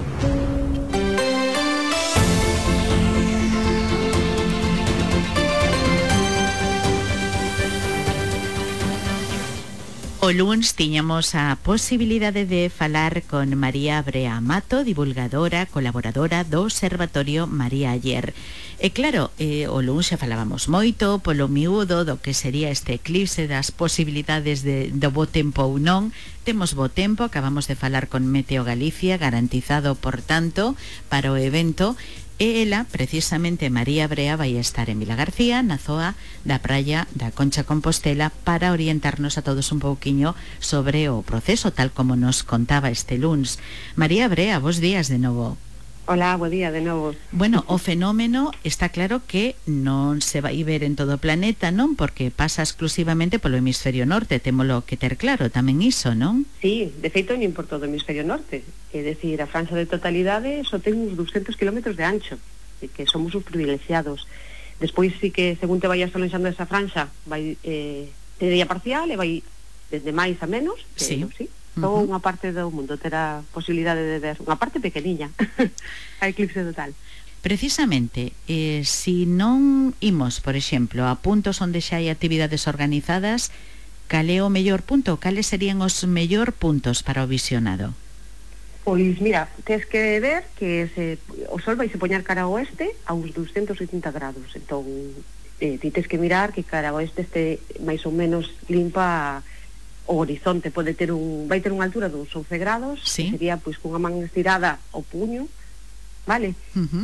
O luns tiñamos a posibilidade de falar con María Brea Mato, divulgadora, colaboradora do Observatorio María Aller. E claro, o luns xa falábamos moito polo miúdo do que sería este eclipse, das posibilidades do bo tempo ou non. Temos bo tempo, acabamos de falar con Meteo Galicia, garantizado, por tanto, para o evento. E ela, precisamente María Brea, vai estar en Vilagarcía, na zoa da praia da Concha Compostela, para orientarnos a todos un pouquiño sobre o proceso, tal como nos contaba este luns. María Brea, bos días de novo. Hola, bo día de novo. Bueno, o fenómeno está claro que non se vai ver en todo o planeta, non? Porque pasa exclusivamente polo hemisferio norte, témolo que ter claro tamén iso, non? Sí, de feito non por todo o hemisferio norte. É dicir, a franxa de totalidade só ten uns 200 km de ancho, e que somos os privilexiados. Despois sí que, según te vayas alonxando esa franxa, vai de día parcial e vai desde máis a menos, pero sí. Só unha parte do mundo terá posibilidade de ver unha parte pequeniña a eclipse total. Precisamente, si non imos, por exemplo, a puntos onde xa hai actividades organizadas, cal é o mellor punto? Cales serían os mellor puntos para o visionado? Pois mira, tens que ver que o sol vai se poñer cara ao oeste a uns 280 grados, entón ti tens que mirar que cara ao oeste este máis ou menos limpa o horizonte. Vai ter unha altura dos 11 grados, sí. Que sería pois cunha man estirada ao puño, vale?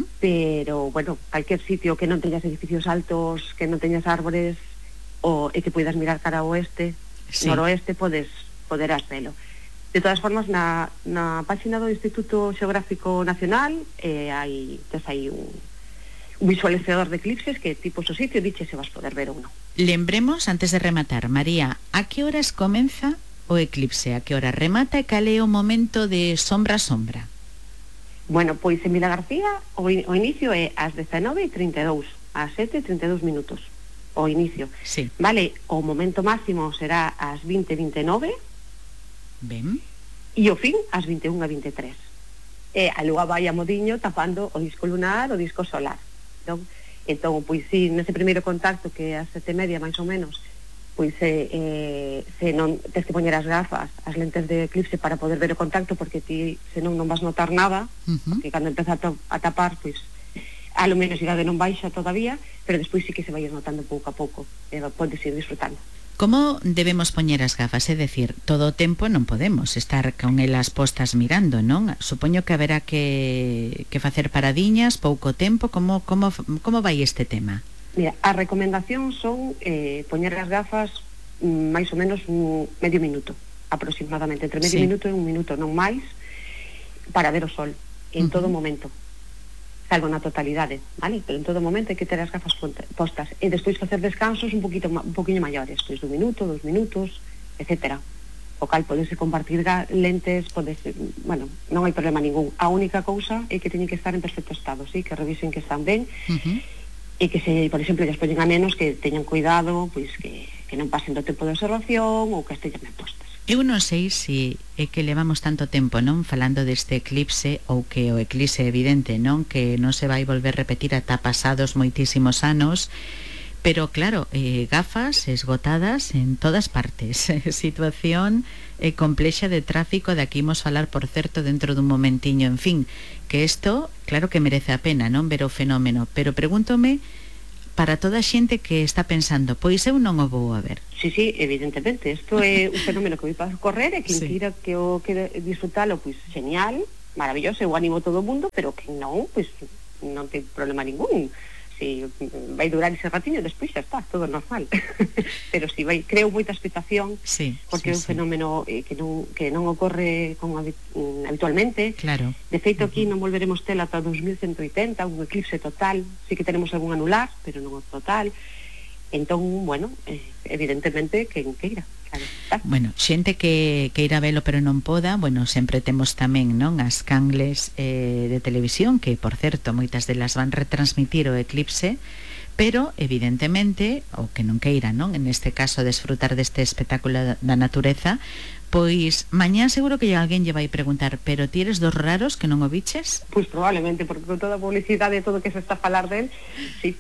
Pero, bueno, calquer sitio que non teñas edificios altos, que non teñas árbores, e que poidas mirar cara ao oeste, sí. Noroeste, poderás velo. De todas formas, na página do Instituto Xeográfico Nacional tes aí un visualizador de eclipses que tipo o sitio diche se vas poder ver ou non. Lembremos, antes de rematar, María, a que horas comeza o eclipse, a que hora remata e cal é o momento de sombra a sombra? Bueno, pois en Vilagarcía o inicio é ás 19:32, ás 7:32 minutos, o inicio. Sí. Vale, o momento máximo será ás 20:29. Ben. E o fin ás 21:23. E a lúa vai a modiño tapando o disco lunar, o disco solar. Entón, pois si, nese primeiro contacto que é ás 7:30 máis ou menos, pois se non tes que poñer as gafas, as lentes de eclipse para poder ver o contacto, porque ti senón non vas notar nada, porque cando empeza a tapar, pois a lo menos idade non baixa todavía, pero despois sí que se vai notando pouco a pouco, e podes ir disfrutando. Como debemos poñer as gafas? É dicir, todo o tempo non podemos estar con elas postas mirando, non? Supoño que haberá que facer paradiñas, pouco tempo. Como vai este tema? Mira, a recomendación son poñer as gafas máis ou menos medio minuto, aproximadamente, entre medio minuto e un minuto, non máis, para ver o sol, en todo momento. Salvo na totalidade, vale? Pero en todo momento hai que ter as gafas postas e despois facer descansos un poquinho maiores, pois 1 minuto, 2 minutos, etcétera. O cal podese compartir lentes, bueno, non hai problema ningún. A única cousa é que teñen que estar en perfecto estado, sí, que revisen que están ben, e que se, por exemplo, lles poñen a nenos que teñan cuidado, pois que non pasen do tempo de observación ou que estén ben postas. Eu non sei se é que levamos tanto tempo, non, falando deste eclipse, ou que o eclipse é evidente, non, que non se vai volver a repetir ata pasados moitísimos anos, pero claro, gafas esgotadas en todas partes. Situación complexa de tráfico, de aquí imos falar, por certo, dentro dun momentiño. En fin, que isto, claro que merece a pena, non, ver o fenómeno, pero pregúntome, para toda a xente que está pensando, pois eu non o vou a ver. Sí, evidentemente, isto é un fenómeno que vai para correr e que queira que o quere disfrutalo, pois genial, maravilloso, eu animo a todo o mundo, pero que non, pois non ten problema ningún. Si vai durar ese ratiño, despois xa está, todo normal. Pero si vai, creo moita expectación, porque é un fenómeno que non ocorre como habitualmente. Claro. De feito, aquí non volveremos ter ata 2180, un eclipse total, sí que tenemos algún anular, pero non o total. Entón, bueno, evidentemente, quen queira. Claro, bueno, xente que queira velo pero non poda, bueno, sempre temos tamén, non, as cangles de televisión, que, por certo, moitas delas van retransmitir o eclipse, pero, evidentemente, o que non queira, non, en este caso, desfrutar deste espectáculo da natureza, pois mañá seguro que alguén lle vai preguntar, pero ti eres dos raros que non o viches? Pois probablemente, porque con toda a publicidade e todo que se está a falar del, sí.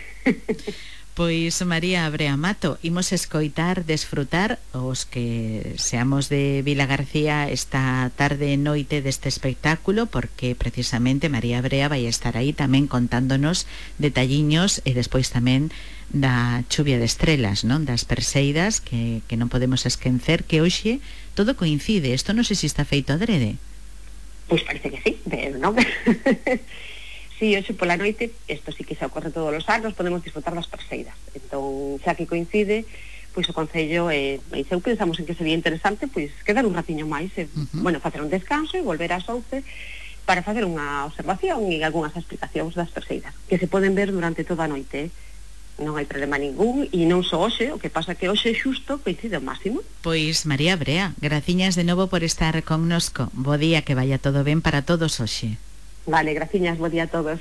Pois María Abrea Mato, imos escoitar, desfrutar os que seamos de Vilagarcía esta tarde e noite deste espectáculo, porque precisamente María Abrea vai estar aí tamén contándonos detalliños e despois tamén da chuvia de estrelas, non, das Perseidas, que non podemos esquecer que hoxe todo coincide. Isto non sei se está feito adrede. Pois parece que sí, pero non. Sí, hoxe pola noite, isto sí que se ocorre todos os anos, podemos disfrutar das Perseidas. Entón, xa que coincide, pois o Concello, e eu pensamos en que sería interesante, pois, quedar un ratiño máis, bueno, facer un descanso e volver ás 11 para facer unha observación e algunhas explicacións das Perseidas, que se poden ver durante toda a noite. Non hai problema ningún, e non só hoxe, o que pasa que hoxe xusto coincide o máximo. Pois, María Abrea, graciñas de novo por estar connosco. Bo día, que vaya todo ben para todos hoxe. Vale, gracias, buen día a todos.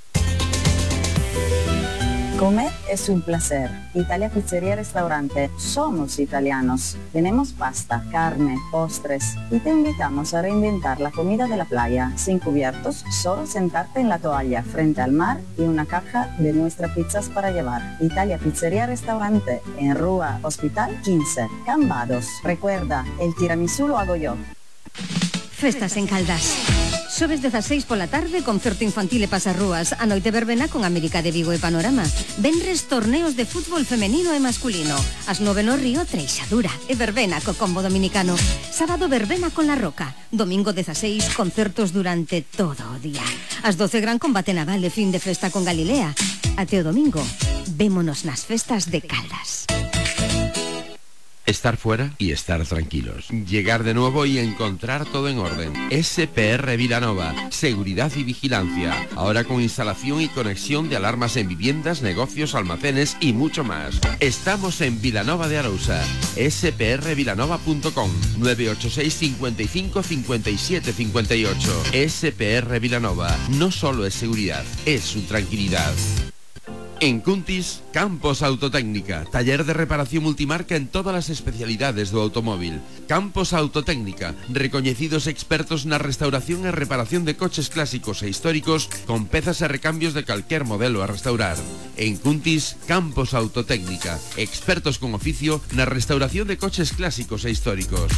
Comer es un placer. Italia Pizzería Restaurante. Somos italianos. Tenemos pasta, carne, postres y te invitamos a reinventar la comida de la playa. Sin cubiertos, solo sentarte en la toalla frente al mar y una caja de nuestras pizzas para llevar. Italia Pizzería Restaurante en Rúa Hospital 15, Cambados. Recuerda, el tiramisú lo hago yo. Festas en Caldas. Xoves 16 pola tarde, concerto infantil e pasarrúas. A noite verbena con América de Vigo e Panorama. Venres torneos de fútbol femenino e masculino. As 9 no Río, Treixadura e verbena co combo dominicano. Sábado verbena con La Roca. Domingo 16, concertos durante todo o día. As 12 gran combate naval e fin de festa con Galilea. Até o domingo, vémonos nas festas de Caldas. Estar fuera y estar tranquilos. Llegar de nuevo y encontrar todo en orden. SPR Vilanova. Seguridad y vigilancia. Ahora con instalación y conexión de alarmas en viviendas, negocios, almacenes y mucho más. Estamos en Vilanova de Arousa. sprvilanova.com 986 55 57 58. SPR Vilanova. No solo es seguridad, es su tranquilidad. En Cuntis, Campos Autotécnica, taller de reparación multimarca en todas as especialidades do automóvil. Campos Autotécnica, recoñecidos expertos na restauración e reparación de coches clásicos e históricos con pezas e recambios de calquer modelo a restaurar. En Cuntis, Campos Autotécnica, expertos con oficio na restauración de coches clásicos e históricos.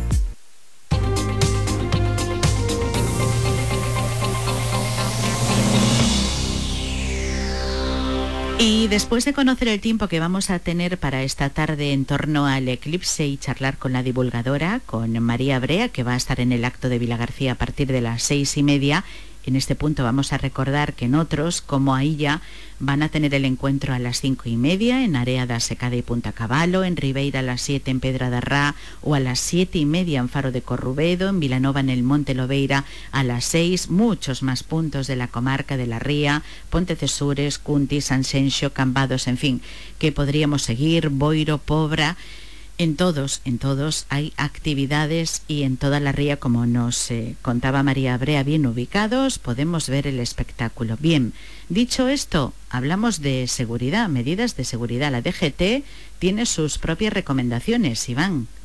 Y después de conocer el tiempo que vamos a tener para esta tarde en torno al eclipse y charlar con la divulgadora, con María Abrea, que va a estar en el acto de Vilagarcía a partir de las 6:30, en este punto vamos a recordar que en otros, como Ailla, van a tener el encuentro a las 5:30 en Area da Secada y Punta Cabalo, en Ribeira a las 7 en Pedra da Rá o a las 7:30 en Faro de Corrubedo, en Vilanova en el Monte Lobeira a las 6, muchos más puntos de la comarca de la Ría, Pontecesures, Cuntis, Sanxenxo, Cambados, en fin, que podríamos seguir, Boiro, Pobra. En todos hay actividades y en toda la ría, como nos contaba María Abrea, bien ubicados, podemos ver el espectáculo. Bien, dicho esto, hablamos de seguridad, medidas de seguridad. La DGT tiene sus propias recomendaciones, Iván.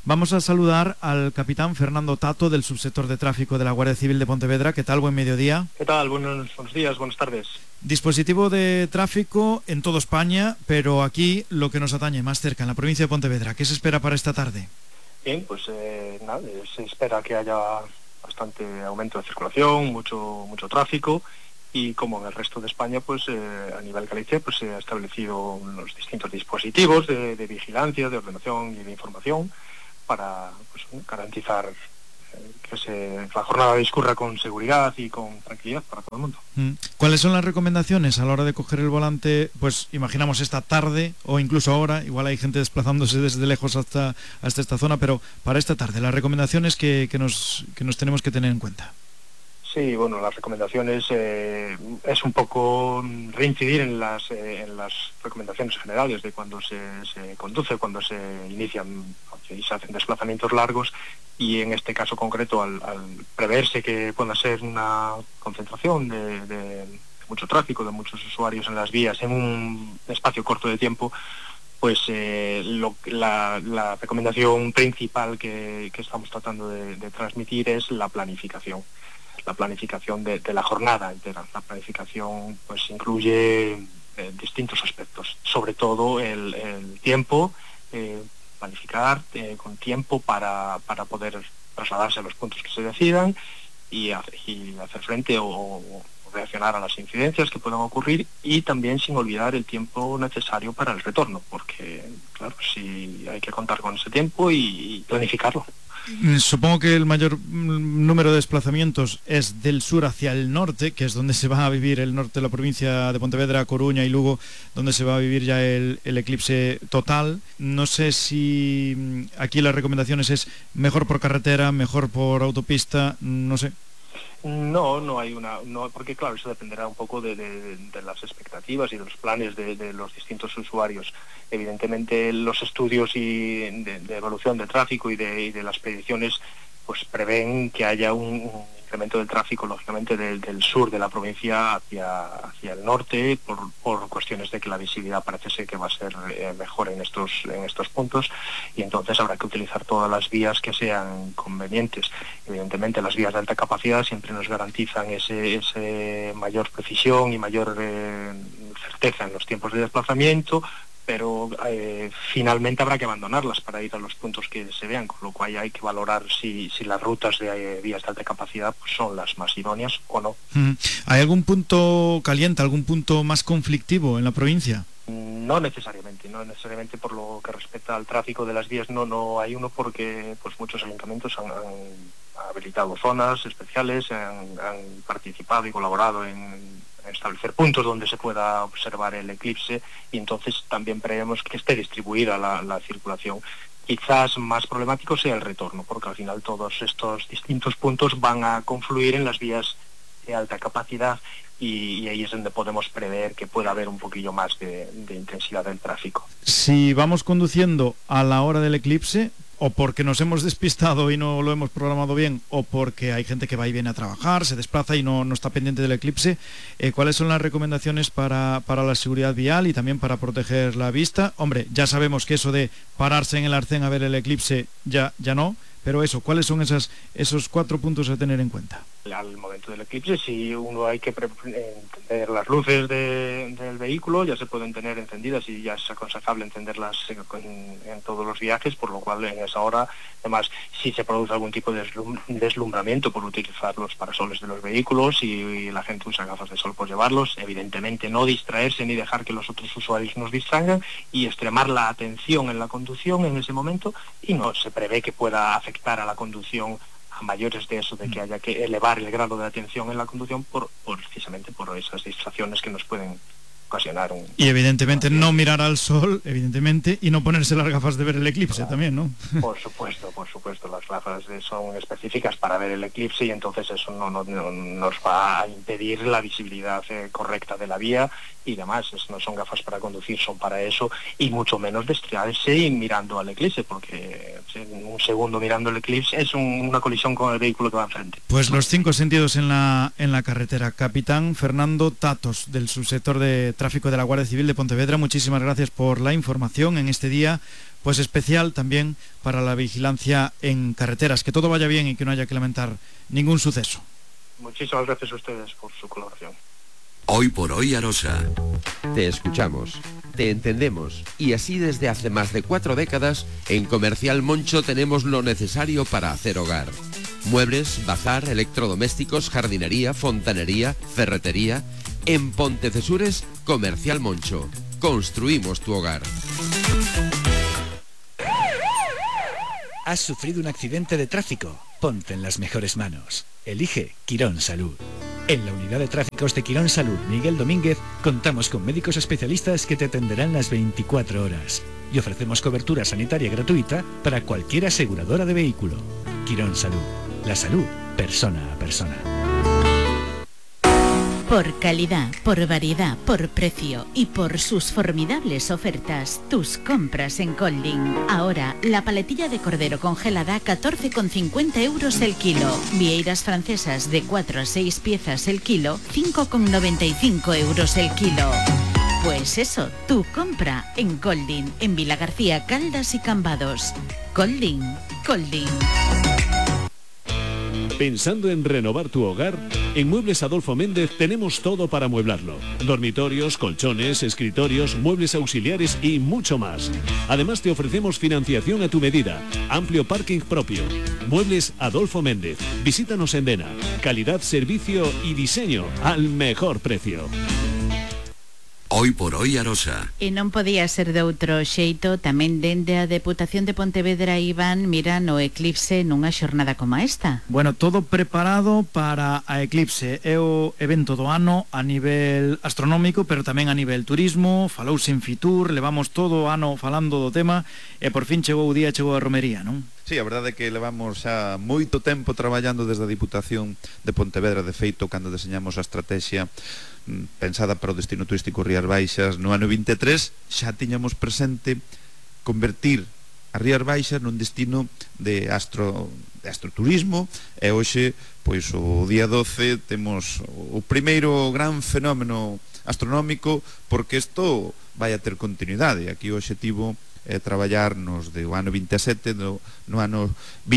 Vamos a saludar al capitán Fernando Tato, del subsector de tráfico de la Guardia Civil de Pontevedra. ¿Qué tal? Buen mediodía. ¿Qué tal? Buenos días, buenas tardes. Dispositivo de tráfico en toda España, pero aquí lo que nos atañe más cerca, en la provincia de Pontevedra. ¿Qué se espera para esta tarde? Bien, pues se espera que haya bastante aumento de circulación, mucho tráfico, y como en el resto de España, pues a nivel Galicia, pues se ha establecido los distintos dispositivos de vigilancia, de ordenación y de información para garantizar que la jornada discurra con seguridad y con tranquilidad para todo el mundo. ¿Cuáles son las recomendaciones a la hora de coger el volante? Pues imaginamos esta tarde o incluso ahora, igual hay gente desplazándose desde lejos hasta esta zona, pero para esta tarde, las recomendaciones que nos tenemos que tener en cuenta. Sí, bueno, las recomendaciones es un poco reincidir en las recomendaciones generales de cuando se conduce, cuando se inician y se hacen desplazamientos largos, y en este caso concreto, al preverse que pueda ser una concentración de mucho tráfico, de muchos usuarios en las vías en un espacio corto de tiempo, pues la recomendación principal que estamos tratando de transmitir es la planificación de la jornada entera. La planificación pues incluye distintos aspectos, sobre todo el tiempo, planificar con tiempo para poder trasladarse a los puntos que se decidan y hacer frente o reaccionar a las incidencias que puedan ocurrir, y también sin olvidar el tiempo necesario para el retorno, porque claro, sí hay que contar con ese tiempo y planificarlo. Supongo que el mayor número de desplazamientos es del sur hacia el norte, que es donde se va a vivir el norte de la provincia de Pontevedra, Coruña y Lugo, donde se va a vivir ya el eclipse total. No sé si aquí las recomendaciones es mejor por carretera, mejor por autopista, no sé. No hay porque claro, eso dependerá un poco de las expectativas y de los planes de los distintos usuarios. Evidentemente los estudios de evolución del tráfico y de las predicciones pues prevén que haya un incremento del tráfico, lógicamente del sur de la provincia hacia el norte, por cuestiones de que la visibilidad parece ser que va a ser mejor en estos puntos, y entonces habrá que utilizar todas las vías que sean convenientes. Evidentemente las vías de alta capacidad siempre nos garantizan ese mayor precisión y mayor certeza en los tiempos de desplazamiento, pero finalmente habrá que abandonarlas para ir a los puntos que se vean, con lo cual hay que valorar si las rutas de vías de alta capacidad pues son las más idóneas o no. ¿Hay algún punto caliente, algún punto más conflictivo en la provincia? No necesariamente por lo que respecta al tráfico de las vías, no hay uno, porque pues muchos ayuntamientos han habilitado zonas especiales, han participado y colaborado en establecer puntos donde se pueda observar el eclipse, y entonces también prevemos que esté distribuida la circulación. Quizás más problemático sea el retorno, porque al final todos estos distintos puntos van a confluir en las vías de alta capacidad, y ahí es donde podemos prever que pueda haber un poquillo más de intensidad del tráfico. Si vamos conduciendo a la hora del eclipse, o porque nos hemos despistado y no lo hemos programado bien, o porque hay gente que va y viene a trabajar, se desplaza y no está pendiente del eclipse, ¿cuáles son las recomendaciones para la seguridad vial y también para proteger la vista? Hombre, ya sabemos que eso de pararse en el arcén a ver el eclipse ya no, pero eso, ¿cuáles son esos 4 puntos a tener en cuenta? Al momento del eclipse, si uno hay que encender las luces del vehículo, ya se pueden tener encendidas, y ya es aconsejable encenderlas en todos los viajes, por lo cual en esa hora, además, si se produce algún tipo de deslumbramiento por utilizar los parasoles de los vehículos, y la gente usa gafas de sol, pues llevarlos. Evidentemente no distraerse ni dejar que los otros usuarios nos distraigan, y extremar la atención en la conducción en ese momento, y no se prevé que pueda afectar a la conducción a mayores de eso, de que haya que elevar el grado de atención en la conducción precisamente por esas distracciones que nos pueden ocasionar Y evidentemente no mirar al sol, evidentemente, y no ponerse las gafas de ver el eclipse, claro, también, ¿no? Por supuesto, las gafas son específicas para ver el eclipse, y entonces eso no nos va a impedir la visibilidad correcta de la vía y demás. No son gafas para conducir, son para eso, y mucho menos distraerse y mirando al eclipse, porque un segundo mirando el eclipse es una colisión con el vehículo que va enfrente. Pues los 5 sentidos en la carretera. Capitán Fernando Tatos, del subsector de tráfico de la Guardia Civil de Pontevedra, muchísimas gracias por la información en este día, pues especial también para la vigilancia en carreteras. Que todo vaya bien y que no haya que lamentar ningún suceso. Muchísimas gracias a ustedes por su colaboración. Hoy por hoy Arosa. Te escuchamos, te entendemos y así desde hace más de 4 décadas en Comercial Moncho tenemos lo necesario para hacer hogar. Muebles, bazar, electrodomésticos, jardinería, fontanería, ferretería. En Pontecesures, Comercial Moncho. Construimos tu hogar. ¿Has sufrido un accidente de tráfico? Ponte en las mejores manos. Elige Quirón Salud. En la unidad de tráficos de Quirón Salud Miguel Domínguez contamos con médicos especialistas que te atenderán las 24 horas y ofrecemos cobertura sanitaria gratuita para cualquier aseguradora de vehículo. Quirón Salud. La salud, persona a persona. Por calidad, por variedad, por precio y por sus formidables ofertas, tus compras en Colding. Ahora, la paletilla de cordero congelada 14,50 euros el kilo. Vieiras francesas de 4 a 6 piezas el kilo, 5,95 euros el kilo. Pues eso, tu compra en Colding, en Vilagarcía, Caldas y Cambados. Colding. ¿Pensando en renovar tu hogar? En Muebles Adolfo Méndez tenemos todo para amueblarlo. Dormitorios, colchones, escritorios, muebles auxiliares y mucho más. Además te ofrecemos financiación a tu medida. Amplio parking propio. Muebles Adolfo Méndez. Visítanos en Dena. Calidad, servicio y diseño al mejor precio. Hoy por hoy Arosa. E non podía ser de outro xeito, tamén dende a Deputación de Pontevedra Iván miran o eclipse nunha xornada como esta. Bueno, todo preparado para a eclipse. É o evento do ano a nivel astronómico, pero tamén a nivel turismo. Falouse en Fitur, levamos todo o ano falando do tema e por fin chegou o día, chegou a romería, non? Sí, a verdade é que levamos xa moito tempo traballando desde a Diputación de Pontevedra. De feito, cando deseñamos a estrategia pensada para o destino turístico Rías Baixas no ano 23, xa tiñamos presente convertir a Rías Baixas nun destino de astroturismo, e hoxe, pois o día 12 temos o primeiro gran fenómeno astronómico, porque isto vai a ter continuidade. Aquí o obxectivo é traballar nos do ano 27, no ano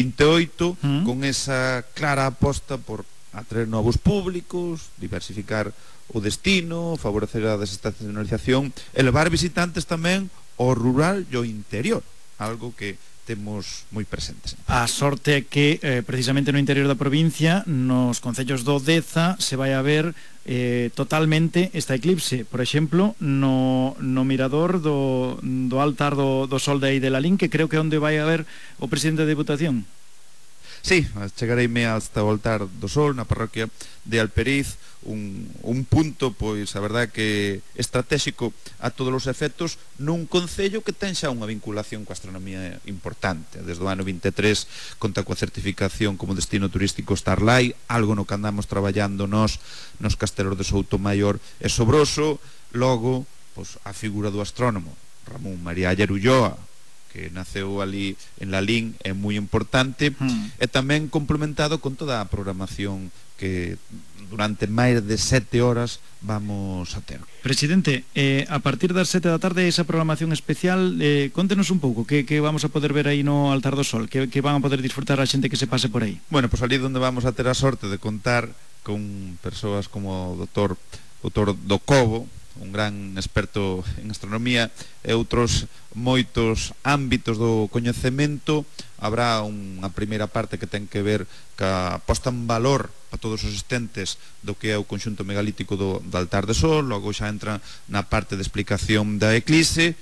28, con esa clara aposta por atraer novos públicos, diversificar o destino, favorecer a desestacionalización e levar visitantes tamén ao rural e ao interior, algo que temos moi presentes. A sorte é que precisamente no interior da provincia, nos concellos do Deza, se vai a ver totalmente esta eclipse. Por exemplo, no mirador do altar do Sol de aí de Lalín, que creo que é onde vai a ver o presidente da Deputación. Sí, chegareime hasta o altar do Sol na parroquia de Alperiz, un punto, pois, a verdade que estratégico a todos os efectos nun concello que ten xa unha vinculación coa astronomía importante. Desde o ano 23 conta coa certificación como destino turístico Starlight, algo no que andamos traballando nos castelos de Soutomaior e Sobroso. Logo, pois, a figura do astrónomo Ramón María Aller Ulloa, que naceu ali en Lalín, é moi importante, e tamén complementado con toda a programación que durante máis de 7 horas vamos a ter. Presidente, a partir das 7 da tarde esa programación especial, contenos un pouco que vamos a poder ver aí no altar do Sol, que van a poder disfrutar a xente que se pase por aí. Bueno, pois ali onde vamos a ter a sorte de contar con persoas como o doutor Docobo, un gran experto en astronomía, e outros moitos ámbitos do coñecemento. Habrá unha primeira parte que ten que ver ca posta en valor a todos os asistentes do que é o conxunto megalítico do altar de Sol. Logo xa entra na parte de explicación da eclipse,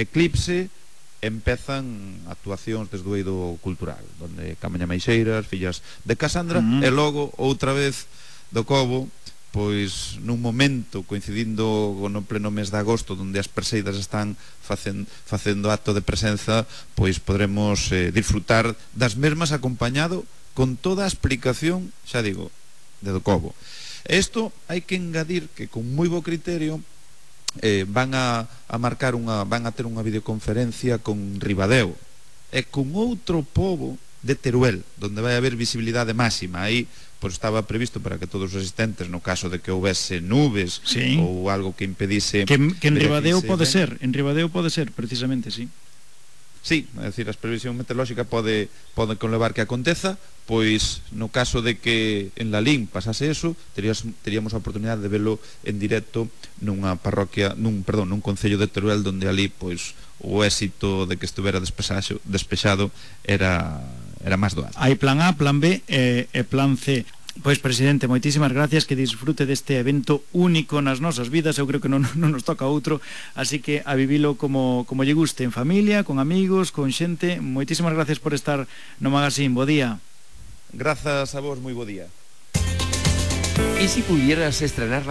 empezan actuacións desde o eido cultural, onde Camaña Meixeiras, Fillas de Casandra, e logo outra vez do Cobo, pois nun momento coincidindo no pleno mes de agosto, onde as perseidas están facendo acto de presenza, pois podremos disfrutar das mesmas acompañado con toda a explicación, xa digo, de do Cobo. Isto hai que engadir que con moi bo criterio van a ter unha videoconferencia con Ribadeo e con outro pobo de Teruel, onde vai haber visibilidade máxima. Aí pois estaba previsto para que todos os asistentes, no caso de que houvese nubes ou algo que impedise que en Ribadeo pode ser, precisamente, sí. Sí, é dicir, a previsión meteorolóxica pode conlevar que aconteza, pois no caso de que en Lalín pasase eso, teríamos a oportunidade de velo en directo nunha parroquia, nun concello de Teruel, donde ali pois o éxito de que estuvera despexado era máis doado. Hai plan A, plan B e plan C. Pois, presidente, moitísimas gracias, que disfrute deste evento único nas nosas vidas. Eu creo que non nos toca outro, así que a vivilo como lle guste, en familia, con amigos, con xente. Moitísimas gracias por estar no Magazine. Bo día. Grazas a vos, moi bo día. ¿Y si pudieras estrenar